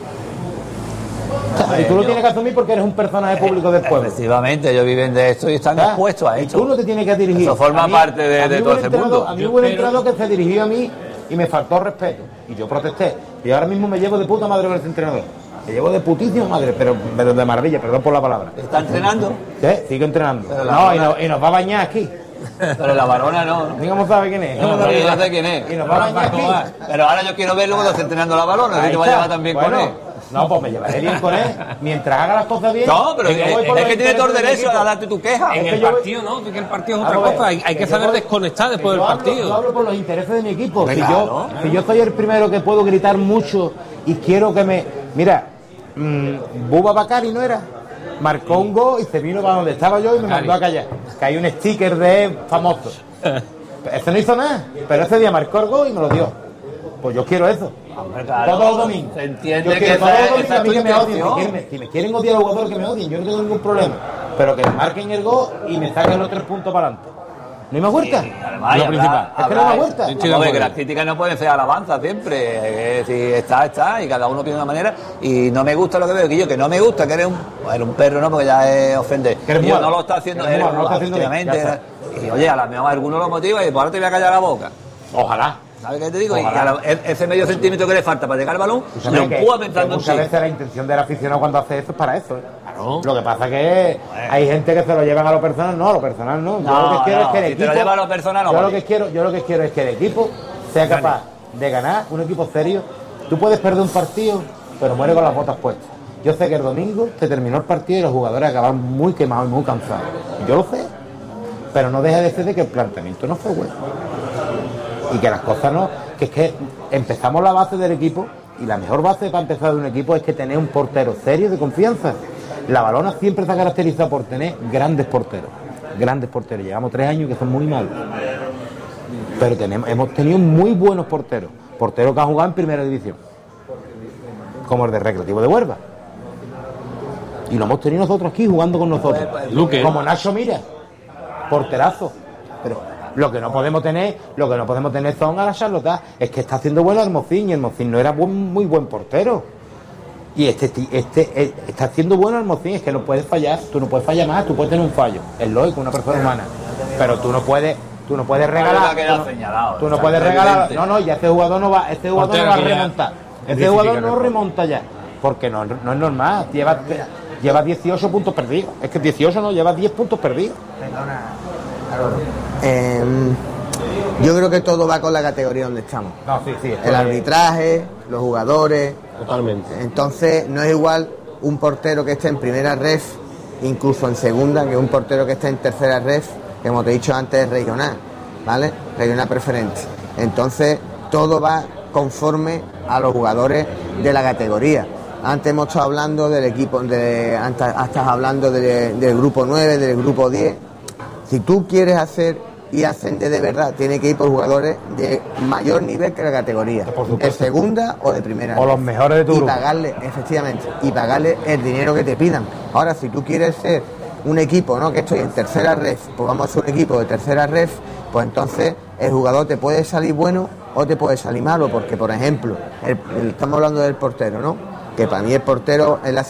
O sea, y tú lo tienes que asumir porque eres un personaje público del pueblo. Efectivamente, ellos viven de esto y están ¿Ah? expuestos a Y esto. tú no te tienes que dirigir. Eso forma A mí- parte de- a mí de hubo todo un ese entrenador- mundo. A mí Yo hubo un espero- entrenador que se dirigió a mí y me faltó respeto. Y yo protesté. Y ahora mismo me llevo de puta madre con ese entrenador. Me llevo de putísima madre, pero pero de maravilla, perdón por la palabra. ¿Está entrenando? ¿Sí? Sigo entrenando. Pero la No, y, verdad- no- y nos va a bañar aquí. Pero la varona no. ¿no? Digamos, ¿sabe quién es? No, no, yo no sé quién es. Y nos va a bañar aquí. Pero ahora yo quiero verlo cuando esté entrenando la balona, así Ahí te va a está. llevar también Bueno, con él. No, pues me llevaré bien con él. Mientras haga las cosas bien. No, pero que yo es, voy por es los que tiene todo el intereses del derecho a equipo. darte tu queja. En Es que el yo voy- partido, ¿no? Que el partido es otra Vamos a ver, cosa. Hay, hay que yo saber voy- desconectar después que del yo hablo- partido. Yo hablo por los intereses de mi equipo. Si, Claro. yo, si yo soy el primero que puedo gritar mucho y quiero que me. Mira, mmm, Buba Bacari no era. Marcó un gol y se vino para donde estaba yo y me mandó a callar. Que hay un sticker de él famoso. Ese no hizo nada, pero ese día marcó el gol y me lo dio. Pues yo quiero eso. Hombre, claro. Todos los domingos. Se entiende Yo que quiero esa- todos los domingos esa a es mí tu que me odien. Si intención. quieren, me- si me quieren odiar a los jugadores que me odien, yo no tengo ningún problema. Pero que me marquen el gol y me saquen los tres puntos para adelante. ¿No hay más vuelta? Además, Lo habrá- principal. Es que no habrá- da vuelta. Vamos a ver, que las críticas no pueden ser alabanzas siempre. Es decir, está, está, y cada uno tiene una manera. Y no me gusta lo que veo, que yo, que no me gusta, que eres un, eres un perro, no, porque ya es ofender. Que eres Y yo mudo. no lo está haciendo, Que eres eres mudo, no lo está haciendo bien, efectivamente. ya Y oye, a la mejor alguno lo motiva y pues ahora te voy a callar la boca. Ojalá. ¿Sabes qué te digo? Y Ojalá. a la- e- ese medio centímetro que le falta para llegar al balón, Escúchame, lo que- empuja que pensando en sí. muchas veces la intención del aficionado cuando hace eso es para eso. ¿eh? Claro. Lo que pasa que hay gente que se lo llevan a lo personal, no, a lo personal no. Yo No, lo que quiero no, es que el si te equipo. lo llevas a lo personal, no yo lo vale. que quiero, yo lo que quiero es que el equipo sea capaz de ganar, un equipo serio. Tú puedes perder un partido, pero muere con las botas puestas. Yo sé que el domingo se terminó el partido y los jugadores acabaron muy quemados y muy cansados. Yo lo sé. Pero no deja de ser de que el planteamiento no fue bueno. Y que las cosas no, que es que empezamos la base del equipo y la mejor base para empezar de un equipo es que tener un portero serio de confianza. La Balona siempre se ha caracterizado por tener grandes porteros, grandes porteros. Llevamos tres años que son muy malos, pero tenemos, hemos tenido muy buenos porteros, porteros que han jugado en primera división, como el de Recreativo de Huelva. Y lo hemos tenido nosotros aquí jugando con nosotros. Luque. Como Nacho Mira, porterazo. Pero lo que no podemos tener, lo que no podemos tener son a la Charlotte. Es que está haciendo bueno Hermosín y Hermosín no era buen, muy buen portero. Y este, ti- este eh, está haciendo bueno Hermosín, es que no puedes fallar, tú no puedes fallar más, tú puedes tener un fallo. Es lógico, una persona humana. Pero tú no puedes, tú no puedes regalar. va a quedar tú no- señalado, Tú no está puedes evidente. regalar. No, no, ya este jugador no va, este jugador Portero no va a que ya remontar. Este identifica jugador el no error. remonta ya. Porque no, no es normal. Lleva, lleva dieciocho puntos perdidos. Es que dieciocho no, lleva diez puntos perdidos. Eh, Yo creo que todo va con la categoría donde estamos. No, sí, sí. El arbitraje, los jugadores. Totalmente. Entonces, no es igual un portero que esté en primera ref, incluso en segunda, que un portero que esté en tercera ref, que como te he dicho antes es regional, ¿vale? Regional preferente. Entonces, todo va conforme a los jugadores de la categoría. Antes hemos estado hablando del equipo, de, antes estás hablando de, del grupo nueve, del grupo diez. Si tú quieres hacer y ascender de verdad, tiene que ir por jugadores de mayor nivel que la categoría, de segunda o de primera. O los mejores de tu y grupo. pagarle, efectivamente, y pagarle el dinero que te pidan. Ahora, si tú quieres ser un equipo, ¿no?, que estoy en tercera ref, pues vamos a ser un equipo de tercera ref, pues entonces el jugador te puede salir bueno o te puede salir malo, porque por ejemplo, el, el- estamos hablando del portero, ¿no?, que para mí el portero es la